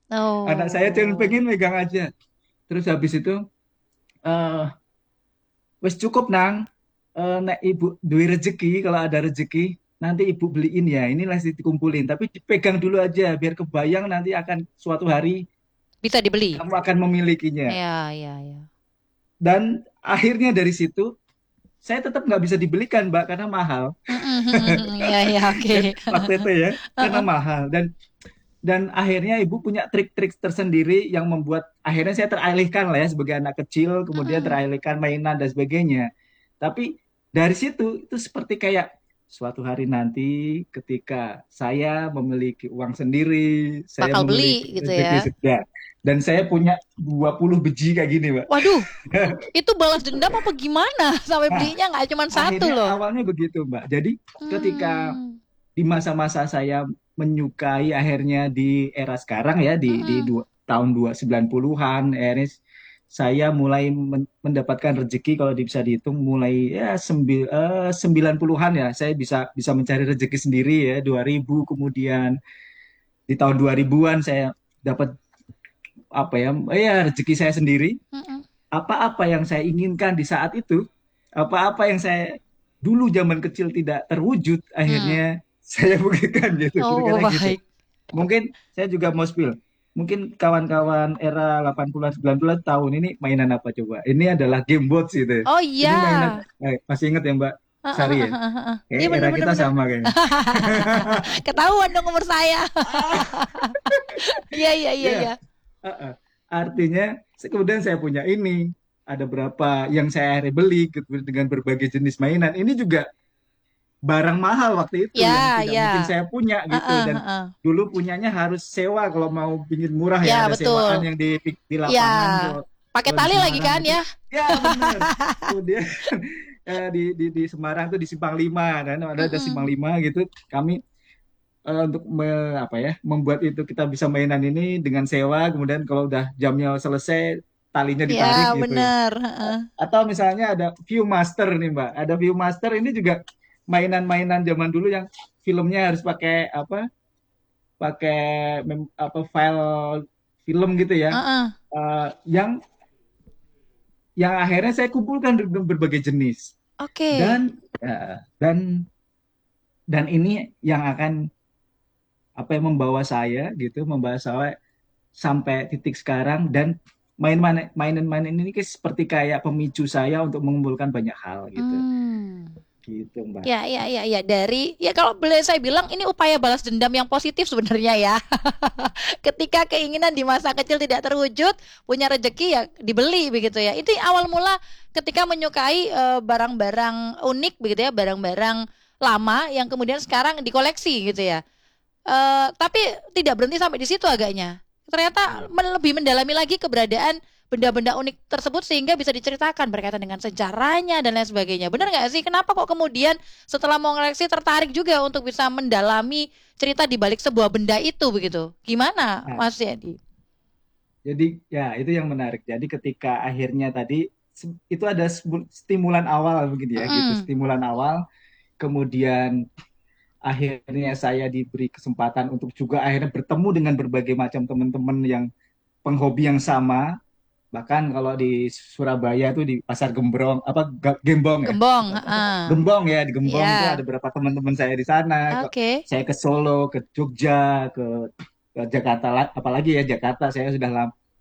Anak saya cuma Oh, pengen megang aja. Terus habis itu, eh wes cukup nang, nek ibu duit rezeki, kalau ada rezeki nanti ibu beliin ya. Ini masih dikumpulin, tapi dipegang dulu aja biar kebayang nanti akan suatu hari bisa dibeli. kamu akan memilikinya. Ya, ya, ya. Dan akhirnya dari situ saya tetap nggak bisa dibelikan, Mbak, karena mahal. Ya, ya, oke. Kan waktu itu ya, karena mahal. Dan akhirnya ibu punya trik-trik tersendiri yang membuat akhirnya saya teralihkan lah ya sebagai anak kecil, kemudian teralihkan mainan dan sebagainya. Tapi dari situ itu seperti kayak suatu hari nanti ketika saya memiliki uang sendiri, saya Bakal beli memiliki gitu ya. rezeki sedang, dan saya punya 20 biji kayak gini, Mbak. Waduh, itu balas dendam apa gimana? Sampai Nah, belinya nggak cuma satu akhirnya loh. awalnya begitu, Mbak. Jadi ketika Hmm, di masa-masa saya menyukai akhirnya di era sekarang ya di mm-mm. tahun 90-an akhirnya saya mulai mendapatkan rezeki kalau bisa dihitung mulai ya 90-an ya saya bisa bisa mencari rezeki sendiri ya 2000 kemudian di tahun 2000-an saya dapat apa ya rezeki saya sendiri Mm-mm. apa-apa yang saya inginkan di saat itu apa-apa yang saya dulu zaman kecil tidak terwujud Hmm. akhirnya saya buktikan gitu Oh, kira-kira gitu. baik. Mungkin saya juga mau spill. Mungkin kawan-kawan era 80-an 90-an tahun ini mainan apa coba? Ini adalah game bots gitu. Oh Ini mainan iya. masih ingat ya Mbak Sari ya? Iya, Era bener bener kita bener. sama kayaknya. Ketahuan dong umur saya. Iya, iya, iya, Ya, iya. uh-uh. Artinya kemudian saya punya ini ada berapa yang saya akhirnya beli gitu, dengan berbagai jenis mainan. Ini juga barang mahal waktu itu yang Ya, tidak mungkin ya. saya punya gitu dan dulu punyanya harus sewa kalau mau pinjam murah ya Ya, ada sewaan betul. yang di Ya. lapangan Pakai kalau di tali lagi Semarang kan itu ya? ya benar kemudian di Semarang tuh di Simpang Lima dan ada Simpang Mm-mm. Lima gitu kami untuk apa ya membuat itu kita bisa mainan ini dengan sewa kemudian kalau udah jamnya selesai talinya ditarik Ya, gitu bener. atau misalnya ada Viewmaster nih Mbak. Ada Viewmaster ini juga mainan-mainan zaman dulu yang filmnya harus pakai apa? Pakai apa file film gitu ya. Yang akhirnya saya kumpulkan dengan berbagai jenis Oke. dan dan ini yang akan apa yang membawa saya gitu, membawa saya sampai titik sekarang dan mainan-mainan ini seperti kayak pemicu saya untuk mengumpulkan banyak hal gitu. Hmm. Gitu, Mbak. Ya, ya, ya, ya. Dari ya kalau boleh saya bilang ini upaya balas dendam yang positif sebenarnya ya. Ketika keinginan di masa kecil tidak terwujud, punya rezeki ya dibeli begitu ya. Itu awal mula ketika menyukai barang-barang unik begitu ya, barang-barang lama yang kemudian sekarang dikoleksi gitu ya. Tapi tidak berhenti sampai di situ agaknya. Ternyata Iya. lebih mendalami lagi keberadaan benda-benda unik tersebut sehingga bisa diceritakan berkaitan dengan sejarahnya dan lain sebagainya. Benar nggak sih? Kenapa kok kemudian setelah mau ngoleksi tertarik juga untuk bisa mendalami cerita di balik sebuah benda itu begitu? Gimana, Nah, Mas Yadi? jadi ya itu yang menarik. Jadi ketika akhirnya tadi itu ada stimulan awal begini ya, gitu. Mm-mm. Stimulan awal, kemudian akhirnya saya diberi kesempatan untuk juga akhirnya bertemu dengan berbagai macam teman-teman yang penghobi yang sama. Bahkan kalau di Surabaya tuh di Pasar Gembrong, apa Gembong ya? Gembong, Apa? heeh. Gembong ya, di Gembong tuh Ya, ada beberapa teman-teman saya di sana. oke. Saya ke Solo, ke Jogja, ke Jakarta, apalagi ya Jakarta saya sudah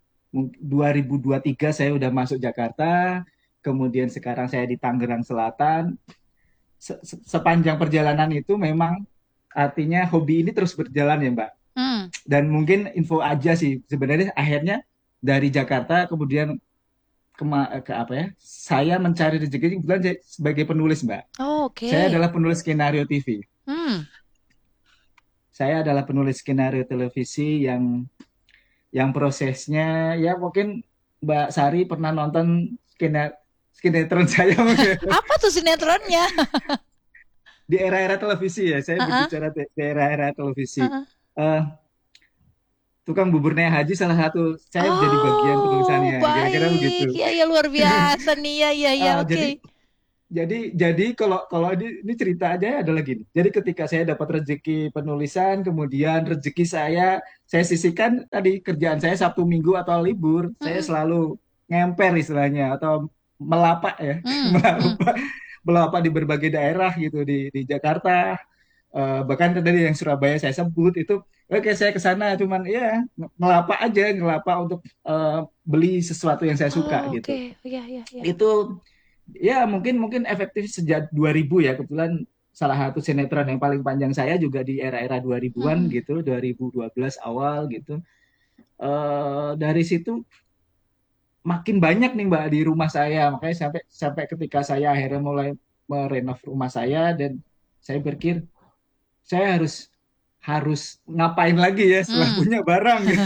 2023 saya udah masuk Jakarta, kemudian sekarang saya di Tangerang Selatan. Sepanjang perjalanan itu memang artinya hobi ini terus berjalan ya Mbak. Hmm. Dan mungkin info aja sih sebenarnya akhirnya dari Jakarta kemudian ke apa ya? Saya mencari rezeki kebetulan sebagai penulis Mbak. Oh, Saya oke. adalah penulis skenario TV. Hmm. Saya adalah penulis skenario televisi yang prosesnya ya mungkin Mbak Sari pernah nonton sinetron saya mungkin Apa tuh sinetronnya? di era-era televisi ya saya Heeh, berbicara di era-era televisi. heeh. Eh, Tukang buburnya Haji salah satu saya jadi bagian Oh, penulisannya kira-kira begitu. baik. Ya, ya luar biasa nih. Ya, ya, ya. Jadi Oke. jadi kalau kalau ini cerita aja adalah gini. Jadi ketika saya dapat rezeki penulisan, kemudian rezeki saya sisihkan tadi kerjaan saya Sabtu Minggu atau libur, saya Mm-mm. selalu ngemper istilahnya atau melapak ya, Mm, mm. melapak, melapak di berbagai daerah gitu di Jakarta. Bahkan tadi yang Surabaya saya sebut itu, oke saya ke sana cuman ya ngelapak aja, ngelapak untuk beli sesuatu yang saya suka Oh, gitu. oke. Iya, iya, iya. Itu ya mungkin mungkin efektif sejak 2000 ya, kebetulan salah satu sinetron yang paling panjang saya juga di era-era 2000-an Mm-mm. gitu, 2012 awal gitu. Dari situ makin banyak nih Mbak di rumah saya, makanya sampai sampai ketika saya akhirnya mulai merenov rumah saya, dan saya berpikir saya harus harus ngapain lagi ya setelah Mm. punya barang gitu.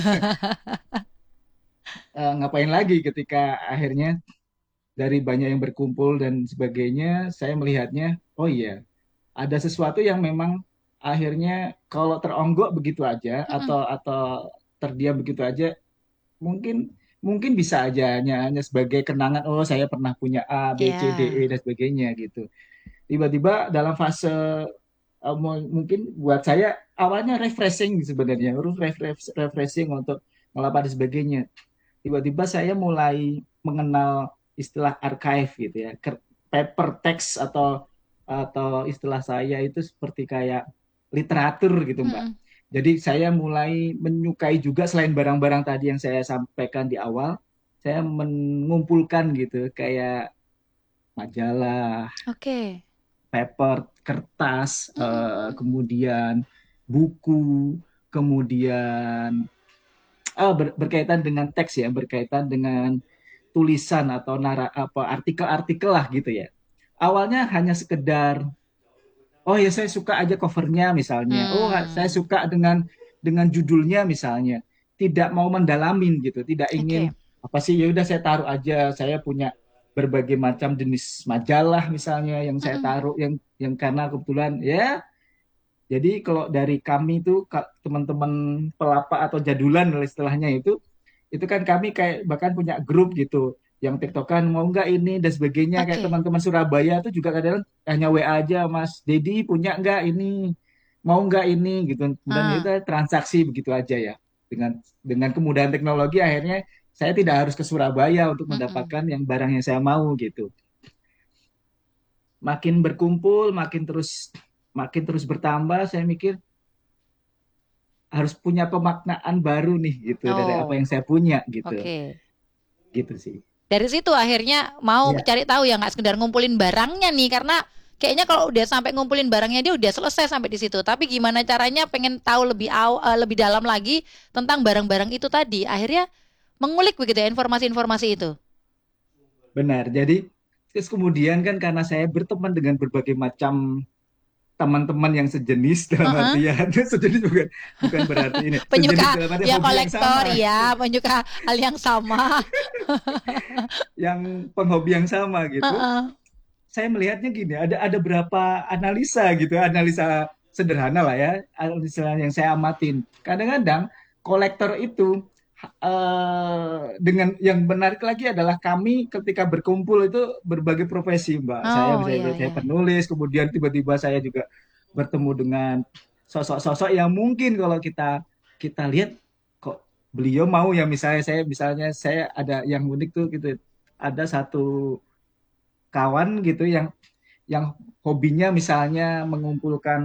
Ngapain lagi ketika akhirnya dari banyak yang berkumpul dan sebagainya, saya melihatnya, oh iya, ada sesuatu yang memang akhirnya kalau teronggok begitu aja Mm-mm. atau terdiam begitu aja, mungkin mungkin bisa aja hanya sebagai kenangan, oh saya pernah punya A B C D E Ya. dan sebagainya gitu. Tiba-tiba dalam fase mungkin buat saya awalnya refreshing sebenarnya, refreshing untuk melapa dan sebagainya. Tiba-tiba saya mulai mengenal istilah archive gitu ya, paper text atau istilah saya itu seperti kayak literatur gitu Mbak. Mm-mm. Jadi saya mulai menyukai juga, selain barang-barang tadi yang saya sampaikan di awal, saya mengumpulkan gitu kayak majalah, Oke. paper, kertas, Mm-mm. kemudian buku, kemudian berkaitan dengan teks ya, berkaitan dengan tulisan atau apa artikel-artikel lah gitu ya. Awalnya hanya sekedar, oh ya saya suka aja covernya misalnya, oh saya Hmm. suka dengan judulnya misalnya, tidak mau mendalamin gitu, tidak ingin Oke. apa sih, ya udah saya taruh aja, saya punya berbagai macam jenis majalah misalnya yang saya Mm-mm. taruh, yang karena kebetulan ya, jadi kalau dari kami itu teman-teman pelapa atau jadulan istilahnya itu kan kami kayak bahkan punya grup gitu yang tiktokan mau nggak ini dan sebagainya, kayak Oke. teman-teman Surabaya tuh juga kadang hanya WA aja, Mas Dedi punya nggak ini, mau nggak ini gitu, kemudian Ah. kita transaksi begitu aja ya, dengan kemudahan teknologi akhirnya saya tidak harus ke Surabaya untuk Mm-mm. mendapatkan yang barang yang saya mau gitu. Makin berkumpul makin terus bertambah, saya mikir harus punya pemaknaan baru nih gitu dari apa Oh, yang saya punya gitu, oke. gitu sih. Dari situ akhirnya mau Ya, cari tahu ya, nggak sekedar ngumpulin barangnya nih, karena kayaknya kalau udah sampai ngumpulin barangnya dia udah selesai sampai di situ. Tapi gimana caranya pengen tahu lebih dalam lagi tentang barang-barang itu tadi. Akhirnya mengulik begitu ya informasi-informasi itu. benar. Jadi terus kemudian kan karena saya berteman dengan berbagai macam teman-teman yang sejenis dalam Heeh. artian sejenis bukan bukan berarti ini sejenis Penyuka dalam arti ya hobi yang kolektor sama, ya, penyuka hal yang sama. yang penghobi yang sama gitu. Heeh. Saya melihatnya gini, ada berapa analisa gitu, analisa sederhana lah ya, analisa yang saya amatin. Kadang-kadang kolektor itu dengan yang menarik lagi adalah kami ketika berkumpul itu berbagai profesi, Mbak. Saya Oh bisa iya saya iya. penulis, kemudian tiba-tiba saya juga bertemu dengan sosok-sosok yang mungkin kalau kita kita lihat kok beliau mau ya, misalnya saya ada yang unik tuh gitu. Ada satu kawan gitu yang hobinya misalnya mengumpulkan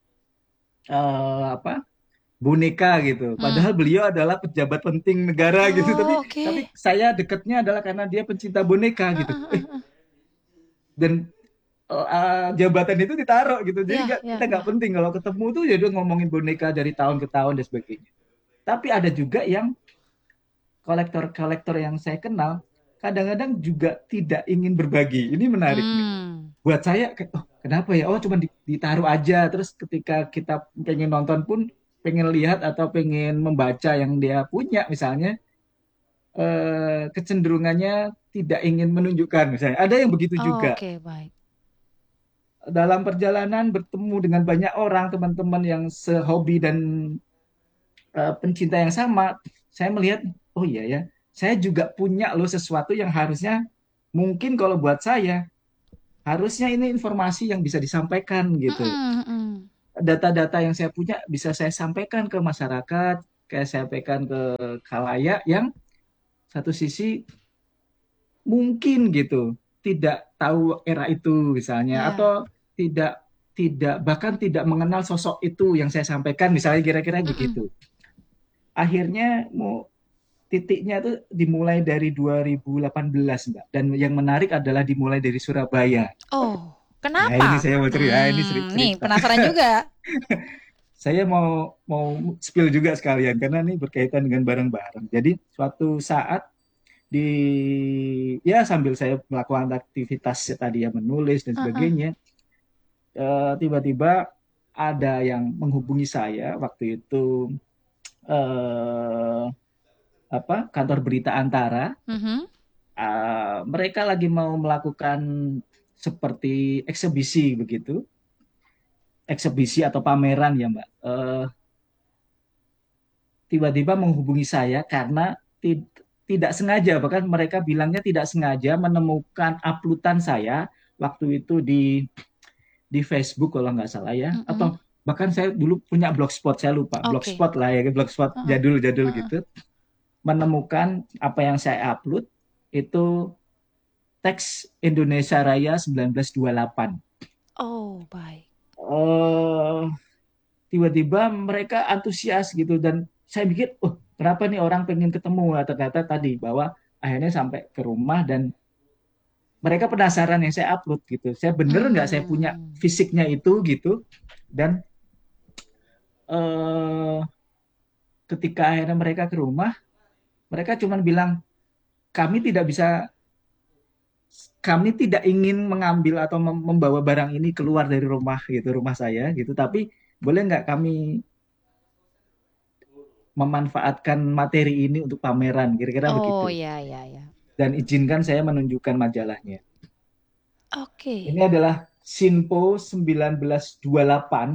apa boneka gitu. Hmm. Padahal beliau adalah pejabat penting negara gitu. Tapi Oh, tapi oke. saya dekatnya adalah karena dia pencinta boneka gitu. Heeh, heeh, heeh. Dan jabatan itu ditaruh gitu. Jadi Iya, iya, kita nggak iya. penting kalau ketemu tuh jadi ngomongin boneka dari tahun ke tahun dan sebagainya. Tapi ada juga yang kolektor-kolektor yang saya kenal kadang-kadang juga tidak ingin berbagi. Ini menarik nih. Hmm. Buat saya oh, kenapa ya, oh cuma ditaruh aja, terus ketika kita pengen nonton pun, pengen lihat atau pengen membaca yang dia punya misalnya, kecenderungannya tidak ingin menunjukkan misalnya, ada yang begitu Oh, juga. oke, baik. Dalam perjalanan bertemu dengan banyak orang, teman-teman yang sehobi dan pencinta yang sama, saya melihat, oh iya ya, saya juga punya loh sesuatu yang harusnya mungkin kalau buat saya harusnya ini informasi yang bisa disampaikan gitu. Mm-mm, mm-mm. Data-data yang saya punya bisa saya sampaikan ke masyarakat, kayak saya sampaikan ke khalayak yang satu sisi mungkin gitu tidak tahu era itu misalnya, Ya. atau tidak tidak bahkan tidak mengenal sosok itu yang saya sampaikan misalnya, kira-kira Mm-mm. begitu. Akhirnya mau titiknya itu dimulai dari 2018 Mbak, dan yang menarik adalah dimulai dari Surabaya. Oh, Ya ini kenapa? saya mau cerita, ini Nih cerita. penasaran juga. Saya mau mau spill juga sekalian karena ini berkaitan dengan barang-barang. Jadi suatu saat di ya sambil saya melakukan aktivitas tadi ya, menulis dan Heeh. sebagainya, tiba-tiba ada yang menghubungi saya waktu itu, eh, kantor berita Antara. Mhm. Mereka lagi mau melakukan seperti eksebisi begitu, eksebisi atau pameran ya Mbak. Tiba-tiba menghubungi saya karena tidak sengaja, bahkan mereka bilangnya tidak sengaja menemukan uploadan saya waktu itu di Facebook kalau nggak salah ya, Mhm. atau bahkan saya dulu punya blogspot, saya lupa Oke. blogspot lah ya, blogspot Heeh. jadul-jadul Heeh. gitu, menemukan apa yang saya upload itu teks Indonesia Raya 1928. Oh, baik. eh Tiba-tiba mereka antusias gitu, dan saya pikir, oh kenapa nih orang pengen ketemu. Nah, ternyata tadi bahwa akhirnya sampai ke rumah dan mereka penasaran yang saya upload gitu. Saya bener nggak saya punya Hmm. fisiknya itu gitu. Dan eh, ketika akhirnya mereka ke rumah, mereka cuma bilang kami tidak bisa, kami tidak ingin mengambil atau membawa barang ini keluar dari rumah gitu, rumah saya gitu. Tapi boleh nggak kami memanfaatkan materi ini untuk pameran, kira-kira Oh, begitu. ya, ya, ya. Dan izinkan saya menunjukkan majalahnya. Ini Oke. adalah Sinpo 1928.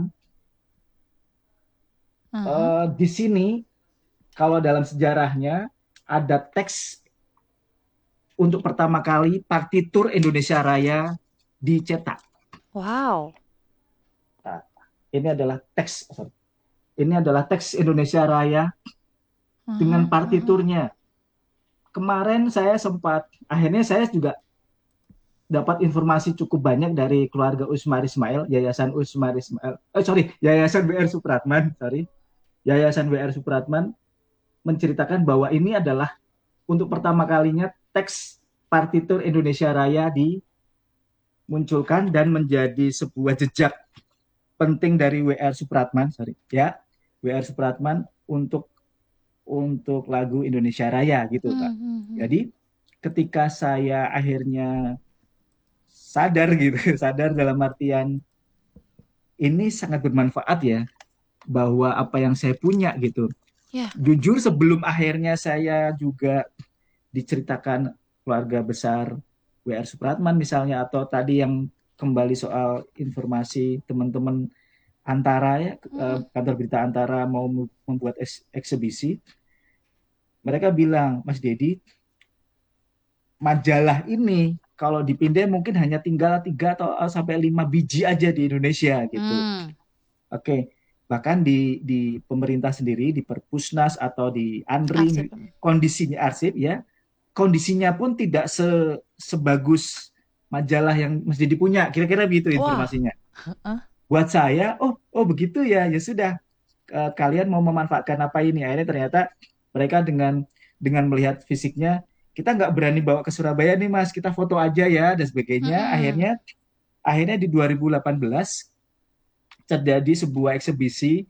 Mhm. Di sini kalau dalam sejarahnya ada teks untuk pertama kali partitur Indonesia Raya dicetak. Wow. Nah, ini adalah teks, ini adalah teks Indonesia Raya dengan Mhm, mhm. partiturnya. Kemarin saya sempat, akhirnya saya juga dapat informasi cukup banyak dari keluarga Usmar Ismail, Yayasan Usmar Ismail, Yayasan WR Supratman, Yayasan WR Supratman menceritakan bahwa ini adalah untuk pertama kalinya teks partitur Indonesia Raya dimunculkan dan menjadi sebuah jejak penting dari WR Supratman, WR Supratman untuk lagu Indonesia Raya gitu Kak. Mhm, mhm. Jadi ketika saya akhirnya sadar gitu, sadar dalam artian ini sangat bermanfaat ya, bahwa apa yang saya punya gitu. Ya. Jujur sebelum akhirnya saya juga diceritakan keluarga besar WR Supratman misalnya, atau tadi yang kembali soal informasi teman-teman Antara ya, Mhm. kantor berita Antara mau membuat eksebisi, mereka bilang, Mas Dedi, majalah ini kalau dipindah mungkin hanya tinggal 3 atau sampai 5 biji aja di Indonesia gitu. Hmm. Oke, bahkan di pemerintah sendiri, di Perpusnas atau di ANRI, Arsip. kondisinya arsip ya, kondisinya pun tidak sebagus majalah yang Mas Didi punya. Kira-kira begitu Wah. informasinya. Heeh. Buat saya, oh begitu ya, ya sudah. Kalian mau memanfaatkan apa ini? Akhirnya ternyata mereka dengan melihat fisiknya, kita nggak berani bawa ke Surabaya nih Mas, kita foto aja ya dan sebagainya. Mhm. Akhirnya di 2018 terjadi sebuah eksebisi,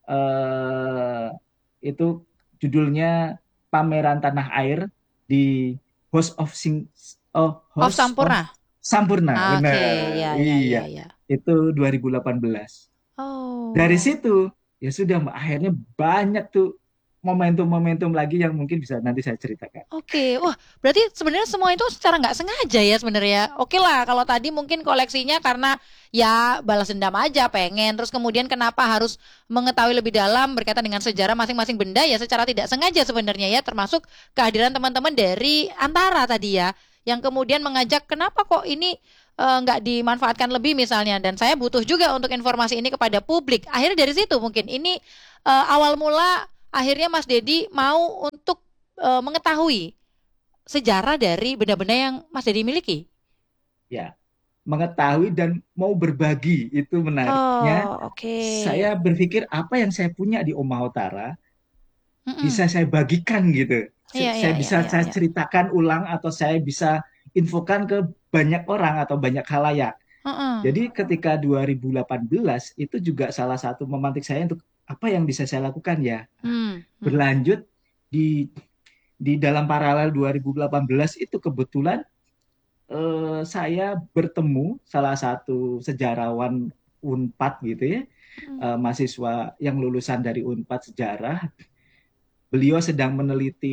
eh, itu judulnya Pameran Tanah Air di House of Sing oh, Of House of Sampurna. Sampurna, Oke, benar. ya, ya, ya, Iya, ya. itu 2018. Dari Oh. situ ya sudah Mbak, akhirnya banyak tuh momentum-momentum lagi yang mungkin bisa nanti saya ceritakan. Oke, wah berarti sebenarnya semua itu secara nggak sengaja ya sebenarnya. Oke lah, kalau tadi mungkin koleksinya karena ya balas dendam aja pengen, terus kemudian kenapa harus mengetahui lebih dalam berkaitan dengan sejarah masing-masing benda ya secara tidak sengaja sebenarnya ya, termasuk kehadiran teman-teman dari Antara tadi ya, yang kemudian mengajak kenapa kok ini nggak dimanfaatkan lebih misalnya, dan saya butuh juga untuk informasi ini kepada publik. Akhirnya dari situ mungkin ini awal mula akhirnya Mas Dedi mau untuk mengetahui sejarah dari benda-benda yang Mas Dedi miliki. Ya, mengetahui dan mau berbagi itu menariknya. Oh, oke. Saya berpikir apa yang saya punya di Oma Utara Mm-mm. bisa saya bagikan gitu. Iya, iya, Saya iya, bisa iya, saya iya. ceritakan ulang atau saya bisa infokan ke banyak orang atau banyak khalayak. Heeh. Jadi ketika 2018 itu juga salah satu memantik saya untuk apa yang bisa saya lakukan ya. Hmm, hmm. Berlanjut di dalam paralel 2018 itu kebetulan saya bertemu salah satu sejarawan Unpad gitu ya, Hmm. mahasiswa yang lulusan dari Unpad sejarah. Beliau sedang meneliti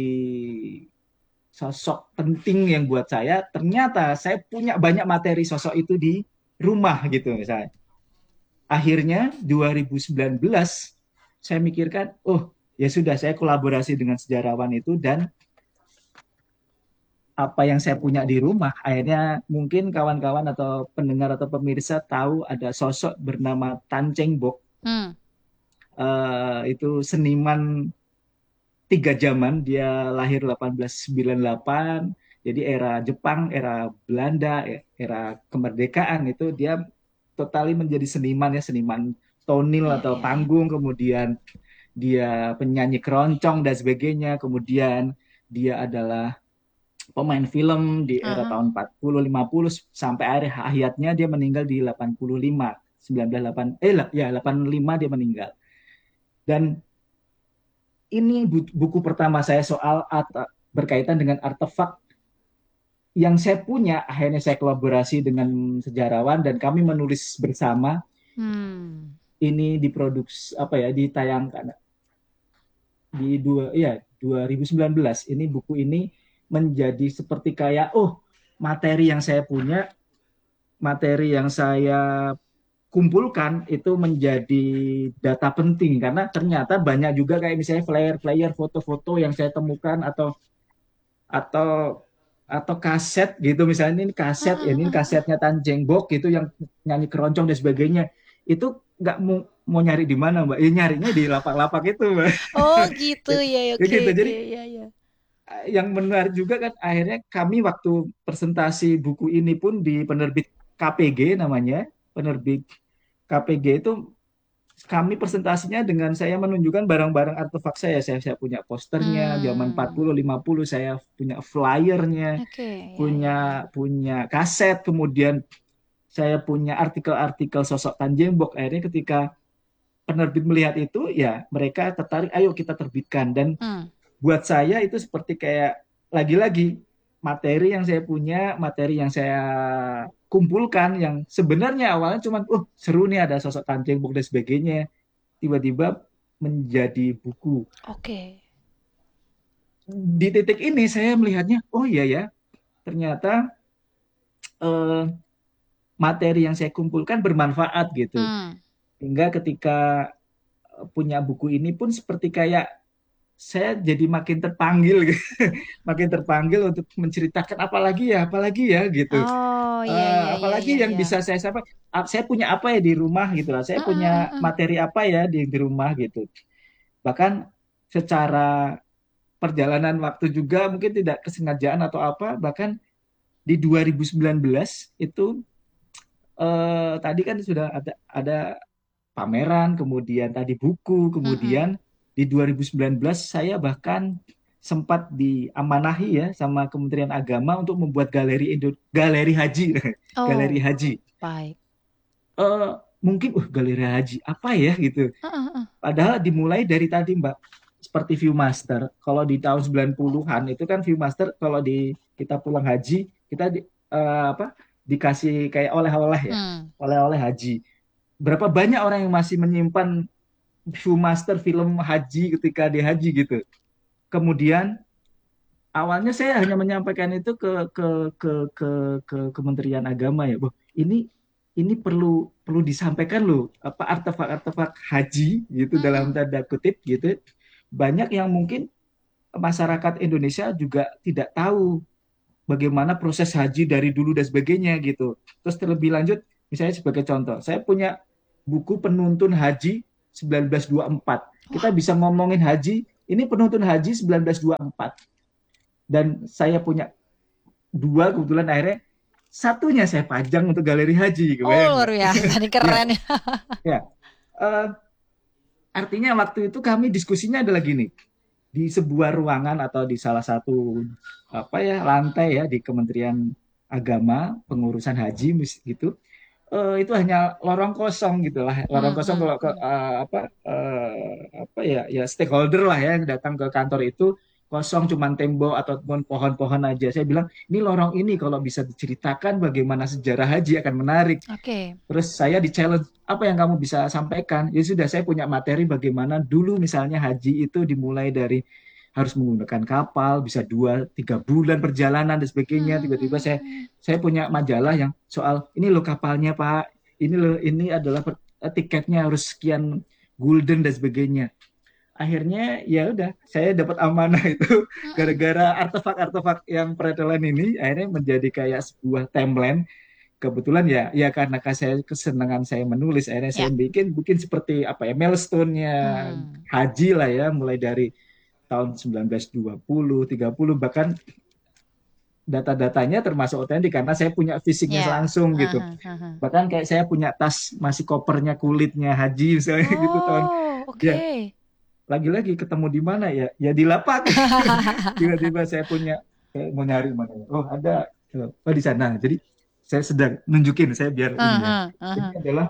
sosok penting yang buat saya. Ternyata saya punya banyak materi sosok itu di rumah gitu misalnya. Akhirnya 2019 saya mikirkan, oh ya sudah saya kolaborasi dengan sejarawan itu dan apa yang saya punya di rumah. Akhirnya mungkin kawan-kawan atau pendengar atau pemirsa tahu ada sosok bernama Tan Cheng Bok. Hmm. Itu seniman tiga zaman. Dia lahir 1898. Jadi era Jepang, era Belanda, era kemerdekaan itu dia totali menjadi seniman ya, seniman tonil Iya, atau iya, iya. panggung, kemudian dia penyanyi keroncong dan sebagainya, kemudian dia adalah pemain film di era Aha. tahun 40 50 sampai akhir hayatnya dia meninggal di 85 1908 ya 85 dia meninggal. Dan ini buku pertama saya soal berkaitan dengan artefak yang saya punya. Akhirnya saya kolaborasi dengan sejarawan dan kami menulis bersama. Hmm. Ini diproduksi apa ya, ditayangkan di 2019. Ini buku ini menjadi seperti kayak oh, materi yang saya punya, materi yang saya kumpulkan itu menjadi data penting karena ternyata banyak juga kayak misalnya flyer-flyer foto-foto yang saya temukan atau atau kaset gitu, misalnya ini kaset ya, ini Ah. kasetnya Tanjeng Bok gitu yang nyanyi keroncong dan sebagainya. Itu nggak mau nyari di mana mbak, ya nyarinya di lapak-lapak itu mbak. Oh gitu ya, Ya oke gitu, oke jadi ya ya. yang menarik juga kan akhirnya kami waktu presentasi buku ini pun di penerbit KPG namanya, penerbit KPG itu kami presentasinya dengan saya menunjukkan barang-barang artefak saya punya posternya zaman Hmm. 40 50, saya punya flyernya, Oke, ya ya ya. punya punya kaset, kemudian saya punya artikel-artikel sosok Tanjeng Bok. Akhirnya ketika penerbit melihat itu ya mereka tertarik, ayo kita terbitkan. Dan Hmm. buat saya itu seperti kayak lagi-lagi materi yang saya punya, materi yang saya kumpulkan yang sebenarnya awalnya cuma seru nih ada sosok Tanjeng Bok dan sebagainya, tiba-tiba menjadi buku. Oke. Di titik ini saya melihatnya, oh iya ya, ternyata eh, materi yang saya kumpulkan bermanfaat gitu. Hmm. Hingga ketika punya buku ini pun seperti kayak saya jadi makin terpanggil gitu. Makin terpanggil untuk menceritakan apalagi ya gitu. Oh iya iya iya iya Apalagi yang iya. bisa saya sampaikan, saya punya apa ya di rumah gitu lah, saya punya Heeh. materi apa ya di rumah gitu. Bahkan secara perjalanan waktu juga mungkin tidak kesengajaan atau apa, bahkan di 2019 itu tadi kan sudah ada pameran, kemudian tadi buku, Mm-mm. kemudian di 2019 saya bahkan sempat diamanahi ya sama Kementerian Agama untuk membuat galeri haji, galeri Oh, haji. baik. Eh, Mungkin galeri haji apa ya gitu. Heeh, heeh. Padahal dimulai dari tadi Mbak, seperti Viewmaster. Kalau di tahun 90-an itu kan Viewmaster kalau di kita pulang haji, kita dikasih kayak oleh-oleh ya, Hmm. oleh-oleh haji. Berapa banyak orang yang masih menyimpan Viewmaster film haji ketika di haji gitu. Kemudian awalnya saya hanya menyampaikan itu ke ke ke Kementerian Agama ya, bu. Ini perlu disampaikan loh, apa artefak-artefak haji gitu dalam Mm-mm. tanda kutip gitu. Banyak yang mungkin masyarakat Indonesia juga tidak tahu bagaimana proses haji dari dulu dan sebagainya gitu. Terus terlebih lanjut, misalnya sebagai contoh, saya punya buku penuntun haji 1924. Kita Wah, bisa ngomongin haji, ini penuntun haji 1924. Dan saya punya dua kebetulan akhirnya satunya saya pajang untuk galeri haji, oh kebayang luar nggak? biasa, ini Ya, keren ya. ya. Eh, artinya waktu itu kami diskusinya adalah gini, di sebuah ruangan atau di salah satu apa ya lantai ya di Kementerian Agama pengurusan haji gitu, itu hanya lorong kosong gitulah, lorong Hmm, kosong hmm, kalau ke hmm. apa ya ya stakeholder lah ya yang datang ke kantor itu kosong cuman tembok ataupun pohon-pohon aja. Saya bilang ini lorong ini kalau bisa diceritakan bagaimana sejarah haji akan menarik. Oke. Terus saya di challenge, apa yang kamu bisa sampaikan? Ya sudah, saya punya materi bagaimana dulu misalnya haji itu dimulai dari harus menggunakan kapal, bisa 2-3 bulan perjalanan dan Hmm, sebagainya. hmm, Tiba-tiba hmm, hmm. saya punya majalah yang soal ini loh kapalnya Pak, ini loh ini adalah tiketnya harus sekian gulden dan sebagainya. Akhirnya ya udah, saya dapat amanah itu Hmm, hmm. gara-gara artefak-artefak yang pretelan ini akhirnya menjadi kayak sebuah timeline. Kebetulan ya ya karena saya kesenangan saya menulis akhirnya Ya. saya bikin bikin seperti apa ya milestone-nya Hmm. haji lah ya mulai dari tahun 1920 30 bahkan data-datanya termasuk otentik karena saya punya fisiknya Ya. langsung gitu, Aha, aha. bahkan kayak saya punya tas masih kopernya kulitnya haji misalnya gitu tahun Oh, ya oke. lagi-lagi ketemu di mana ya ya di lapak. Tiba-tiba saya punya mau nyari mana ya? Oh ada oh di sana jadi saya sedang nunjukin saya biar ini ya Aha, ini aha. adalah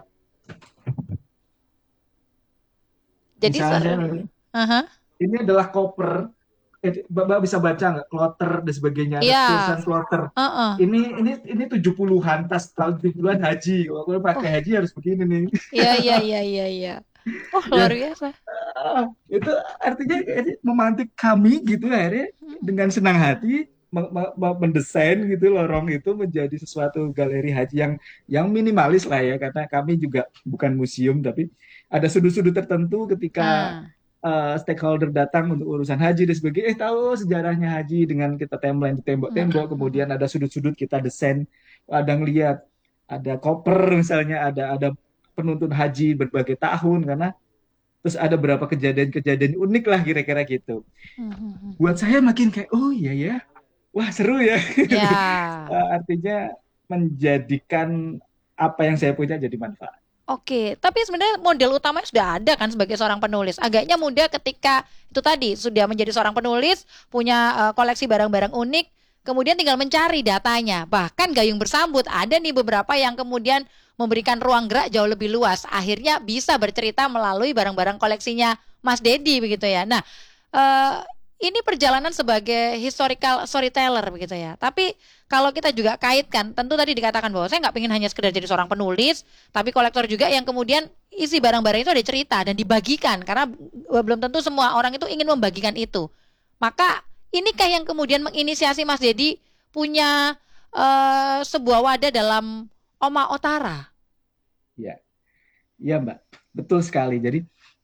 Jadi misalnya saya aha. ini adalah koper. Bapak bisa baca nggak kloter dan sebagainya ada Ya. tulisan kloter. Heeh. Ini 70-an tas tahun 70-an haji. Kalau Oh, pakai haji harus begini nih. iya iya iya iya iya. Oh, luar Ya, biasa. itu artinya ini memantik kami gitu akhirnya Hmm. dengan senang hati mendesain gitu lorong itu menjadi sesuatu galeri haji yang minimalis lah ya karena kami juga bukan museum tapi ada sudut-sudut tertentu ketika Ah. stakeholder datang untuk urusan haji dan sebagainya tahu sejarahnya haji dengan kita timeline di Hmm, tembok-tembok hmm, hmm. kemudian ada sudut-sudut kita desain ada ngeliat ada koper misalnya ada penuntun haji berbagai tahun karena terus ada beberapa kejadian-kejadian unik lah kira-kira gitu. Hmm, hmm, hmm, Buat hmm. saya makin kayak oh iya ya, wah seru ya. Ya. Artinya menjadikan apa yang saya punya jadi manfaat. Oke, tapi sebenarnya model utamanya sudah ada kan sebagai seorang penulis. Agaknya mudah ketika itu tadi sudah menjadi seorang penulis, punya koleksi barang-barang unik, kemudian tinggal mencari datanya. Bahkan gayung bersambut ada nih beberapa yang kemudian memberikan ruang gerak jauh lebih luas. Akhirnya bisa bercerita melalui barang-barang koleksinya Mas Dedi begitu ya. Nah, eh, ini perjalanan sebagai historical storyteller begitu ya. Tapi kalau kita juga kaitkan, tentu tadi dikatakan bahwa saya nggak pengen hanya sekedar jadi seorang penulis, tapi kolektor juga yang kemudian isi barang-barang itu ada cerita dan dibagikan karena belum tentu semua orang itu ingin membagikan itu. Maka inikah yang kemudian menginisiasi Mas Dedi punya sebuah wadah dalam Oma Otara? Ya, ya Mbak, betul sekali. Jadi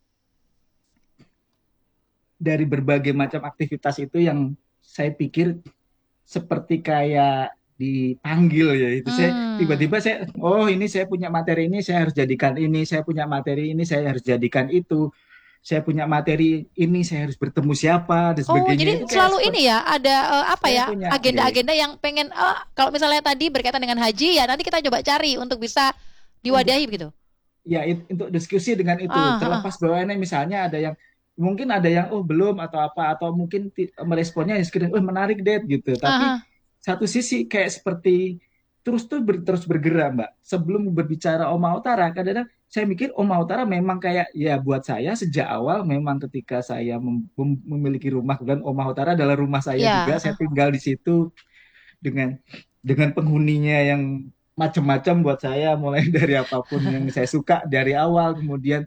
dari berbagai macam aktivitas itu yang saya pikir seperti kayak dipanggil ya itu saya Hmm. tiba-tiba saya oh ini saya punya materi ini saya harus jadikan ini saya punya materi ini saya harus jadikan itu saya punya materi ini saya harus bertemu siapa dan Oh, sebagainya jadi itu kayak selalu seperti ini ya, ada apa saya ya, punya gini agenda-agenda yang pengen, kalau misalnya tadi berkaitan dengan haji ya nanti kita coba cari untuk bisa untuk diwadahi begitu. ya untuk diskusi dengan itu Ah, terlepas ah. bahwa ini misalnya ada yang mungkin ada yang oh belum atau apa atau mungkin meresponnya yang sekedar oh menarik deh gitu tapi Ah, satu sisi kayak seperti terus bergerak Mbak sebelum berbicara Oma Utara kadang-kadang saya mikir Oma Utara memang kayak ya buat saya sejak awal memang ketika saya memiliki rumah dan Oma Utara adalah rumah saya ya, juga saya tinggal di situ dengan penghuninya yang macam-macam buat saya mulai dari apapun yang saya suka dari awal kemudian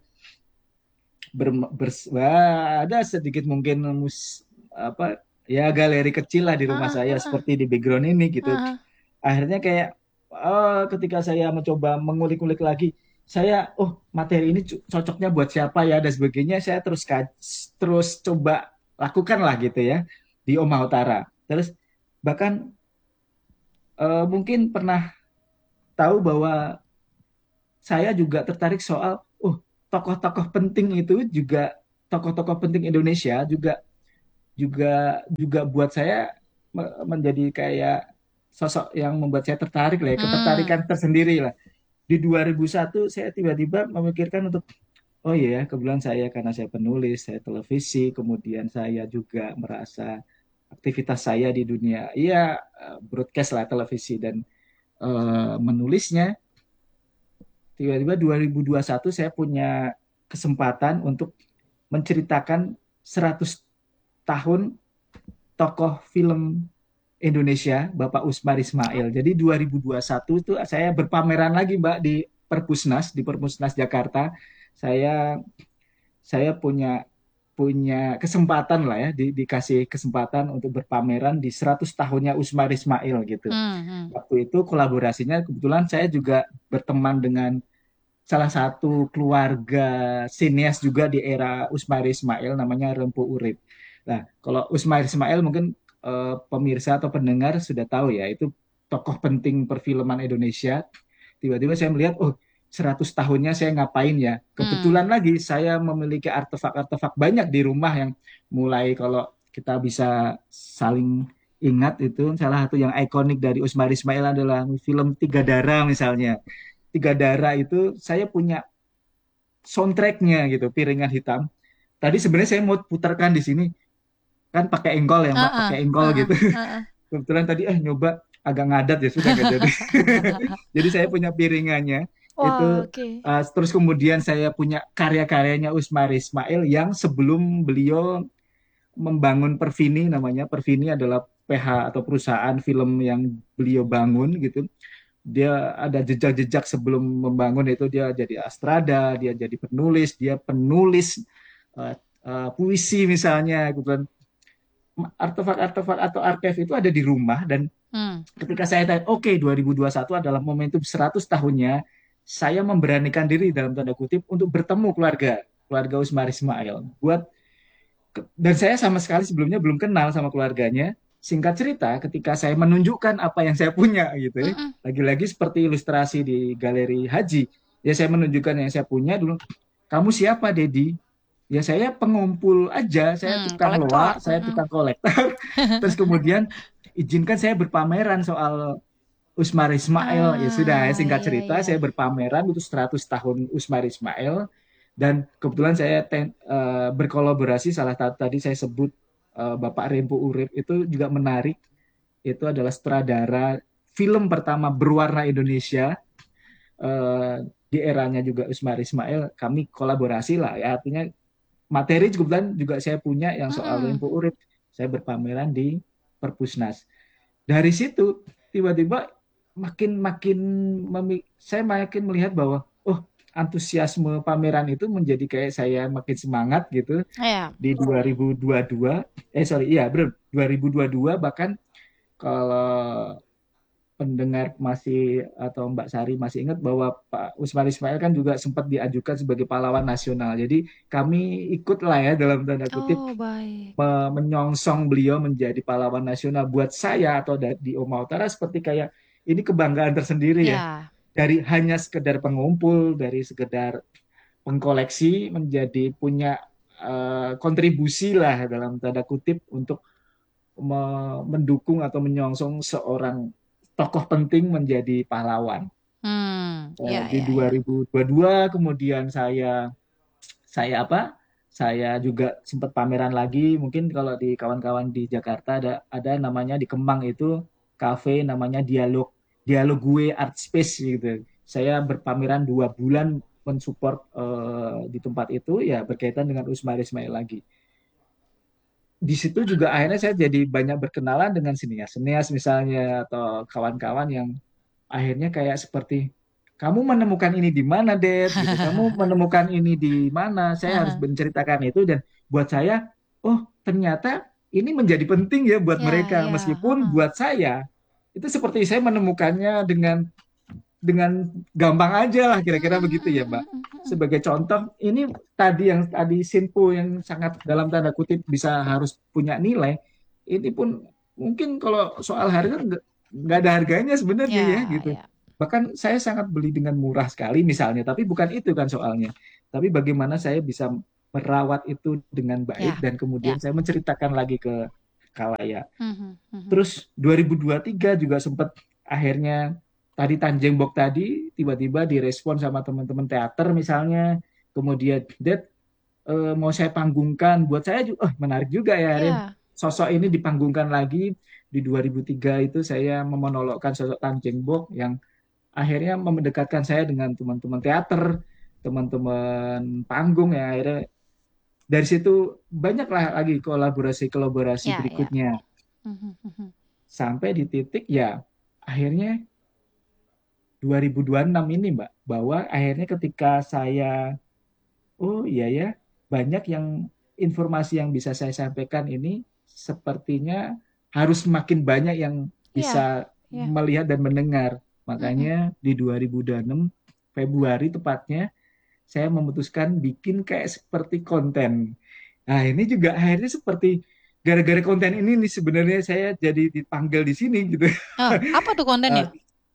wah, ada sedikit mungkin apa ya galeri kecil lah di rumah ah, saya ah, ah, seperti di background ini gitu ah. akhirnya kayak ketika saya mencoba mengulik-ulik lagi saya oh materi ini cocoknya buat siapa ya dan sebagainya saya terus coba lakukan lah gitu ya di Oma Utara terus bahkan mungkin pernah tahu bahwa saya juga tertarik soal, tokoh-tokoh penting itu juga, tokoh-tokoh penting Indonesia juga juga juga buat saya menjadi kayak sosok yang membuat saya tertarik lah ya, Hmm. ketertarikan tersendiri lah. Di 2001 saya tiba-tiba memikirkan untuk, oh iya, kebetulan saya karena saya penulis, saya televisi, kemudian saya juga merasa aktivitas saya di dunia, iya, broadcast lah, televisi dan menulisnya. Tiba-tiba 2021 saya punya kesempatan untuk menceritakan 100 tahun tokoh film Indonesia, Bapak Usmar Ismail. Jadi 2021 itu saya berpameran lagi, Mbak, di Perpusnas Jakarta. Saya saya punya punya kesempatan lah ya, dikasih kesempatan untuk berpameran di 100 tahunnya Usmar Ismail gitu. Hmm. Hmm. Waktu itu kolaborasinya kebetulan saya juga berteman dengan salah satu keluarga sinias juga di era Usmar Ismail, namanya Rempo Urip. Nah, kalau Usmar Ismail mungkin pemirsa atau pendengar sudah tahu ya, itu tokoh penting perfilman Indonesia. Tiba-tiba saya melihat, 100 tahunnya saya ngapain ya? Hmm. Kebetulan lagi saya memiliki artefak-artefak banyak di rumah yang mulai, kalau kita bisa saling ingat, itu salah satu yang ikonik dari Usmar Ismail adalah film Tiga Darah misalnya. Tiga Darah itu saya punya soundtracknya gitu, Piringan Hitam. Tadi sebenarnya saya mau putarkan di sini, kan pakai engkol ya Mbak, Heeh, pakai engkol heeh, gitu. heeh. Kebetulan tadi nyoba agak ngadat ya, sudah gak jadi. Jadi saya punya piringannya Wah, itu, oke. terus kemudian saya punya karya-karyanya Usmar Ismail yang sebelum beliau membangun Perfini, namanya Perfini adalah PH atau perusahaan film yang beliau bangun gitu. Dia ada jejak-jejak sebelum membangun, itu dia jadi astrada, dia jadi penulis, dia penulis puisi misalnya. Kemudian artefak-artefak atau archive itu ada di rumah, dan Hmm. ketika saya tanya, oke, 2021 adalah momentum 100 tahunnya, saya memberanikan diri dalam tanda kutip untuk bertemu keluarga Usmar Ismail. Dan saya sama sekali sebelumnya belum kenal sama keluarganya. Singkat cerita, ketika saya menunjukkan apa yang saya punya gitu ya, Mm-mm. lagi-lagi seperti ilustrasi di galeri haji, ya saya menunjukkan yang saya punya dulu. Kamu siapa, Dedi? Ya saya pengumpul aja, saya Hmm, tukang kolektor. loak, saya Mm-mm. tukang kolektor. Terus kemudian izinkan saya berpameran soal Usmar Ismail. Ya sudah, ya, Ah, singkat iya, cerita iya. saya berpameran untuk 100 tahun Usmar Ismail, dan kebetulan saya berkolaborasi, salah satu tadi saya sebut Bapak Rempo Urip, itu juga menarik. Itu adalah sutradara film pertama berwarna Indonesia, eh, di eranya juga Usmar Ismail. Kami kolaborasi lah ya, artinya materi kebetulan juga saya punya yang soal Mm-mm. Rempo Urip. Saya berpameran di Perpusnas. Dari situ tiba-tiba makin makin saya makin melihat bahwa, antusiasme pameran itu menjadi kayak saya makin semangat gitu. Ya. Di 2022, sorry, iya benar, 2022, bahkan kalau pendengar masih atau Mbak Sari masih ingat bahwa Pak Usman Ismail kan juga sempat diajukan sebagai pahlawan nasional. Jadi kami ikutlah ya, dalam tanda kutip, Oh, baik. menyongsong beliau menjadi pahlawan nasional. Buat saya atau di Oma Utara seperti kayak ini kebanggaan tersendiri ya. Ya. Dari hanya sekedar pengumpul, dari sekedar pengkoleksi, menjadi punya kontribusi lah dalam tanda kutip untuk mendukung atau menyongsong seorang tokoh penting menjadi pahlawan. Hmm, ya, Di ya, ya. 2022 kemudian saya apa? Saya juga sempat pameran lagi. Mungkin kalau di kawan-kawan di Jakarta ada namanya di Kemang itu kafe namanya Dialog Dialog Gue Art Space gitu. Saya berpameran 2 bulan mensupport di tempat itu ya, berkaitan dengan Usmar Ismail lagi. Di situ juga akhirnya saya jadi banyak berkenalan dengan senias-senias misalnya, atau kawan-kawan yang akhirnya kayak seperti, kamu menemukan ini di mana, Dad? Gitu. Kamu menemukan ini di mana? Saya harus menceritakan itu, dan buat saya, ternyata ini menjadi penting ya buat Ya, mereka, ya. meskipun Heeh. buat saya itu seperti saya menemukannya dengan gampang aja lah, kira-kira Mm-mm, begitu ya, mm-mm, Mbak. mm-mm. Sebagai contoh, ini tadi Sinpo yang sangat dalam tanda kutip bisa harus punya nilai. Ini pun mungkin kalau soal harga nggak ada harganya sebenarnya ya Ya, gitu. ya. Bahkan saya sangat beli dengan murah sekali misalnya, tapi bukan itu kan soalnya. Tapi bagaimana saya bisa merawat itu dengan baik Ya. dan kemudian Ya. saya menceritakan lagi ke khalayak. Mhm, mhm. Terus 2023 juga sempat akhirnya tadi Tanjeng Bok tadi tiba-tiba direspon sama teman-teman teater misalnya, kemudian Dad, mau saya panggungkan, buat saya juga menarik juga ya akhirnya Ya. sosok ini dipanggungkan lagi. Di 2003 itu saya memonologkan sosok Tanjeng Bok yang akhirnya mendekatkan saya dengan teman-teman teater, teman-teman panggung ya akhirnya dari situ banyaklah lagi kolaborasi-kolaborasi Ya, ya. berikutnya Mhm, mhm. sampai di titik ya akhirnya 2026 ini Mbak, bahwa akhirnya ketika saya oh iya ya banyak yang informasi yang bisa saya sampaikan ini sepertinya harus semakin banyak yang Ya, bisa ya. melihat dan mendengar. Mhm. Makanya di 2026 Februari tepatnya saya memutuskan bikin kayak seperti konten. Nah, ini juga akhirnya seperti gara-gara konten ini nih sebenarnya saya jadi dipanggil di sini gitu. Oh, apa tuh kontennya? Eh,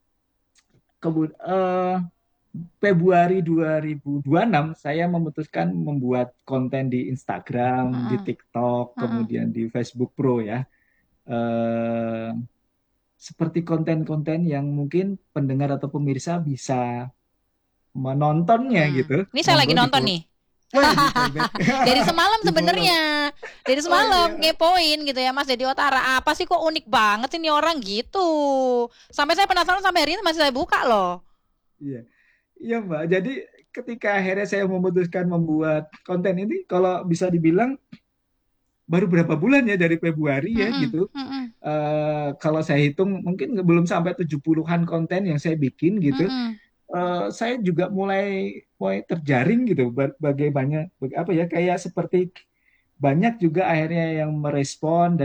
Februari 2026 saya memutuskan membuat konten di Instagram, di Heeh, TikTok, heeh. kemudian di Facebook Pro ya. Eh, Seperti konten-konten yang mungkin pendengar atau pemirsa bisa menontonnya gitu. Ini saya lagi Monggo di nonton follow. nih. Wah, di follow. Dari semalam Di follow. sebenarnya. Dari Oh semalam iya. ngepoin gitu ya Mas Dedi Otara. Apa sih kok unik banget sih ini orang gitu. Sampai saya penasaran sampai hari ini masih saya buka loh. Iya. Iya, Mbak. Jadi ketika akhirnya saya memutuskan membuat konten ini, kalau bisa dibilang baru berapa bulan ya dari Februari ya Mm-mm, gitu. mm-mm, Kalau saya hitung mungkin belum sampai 70-an konten yang saya bikin gitu. mm-mm. Saya juga mulai mulai terjaring gitu bagaimana apa ya kayak seperti banyak juga akhirnya yang merespon dan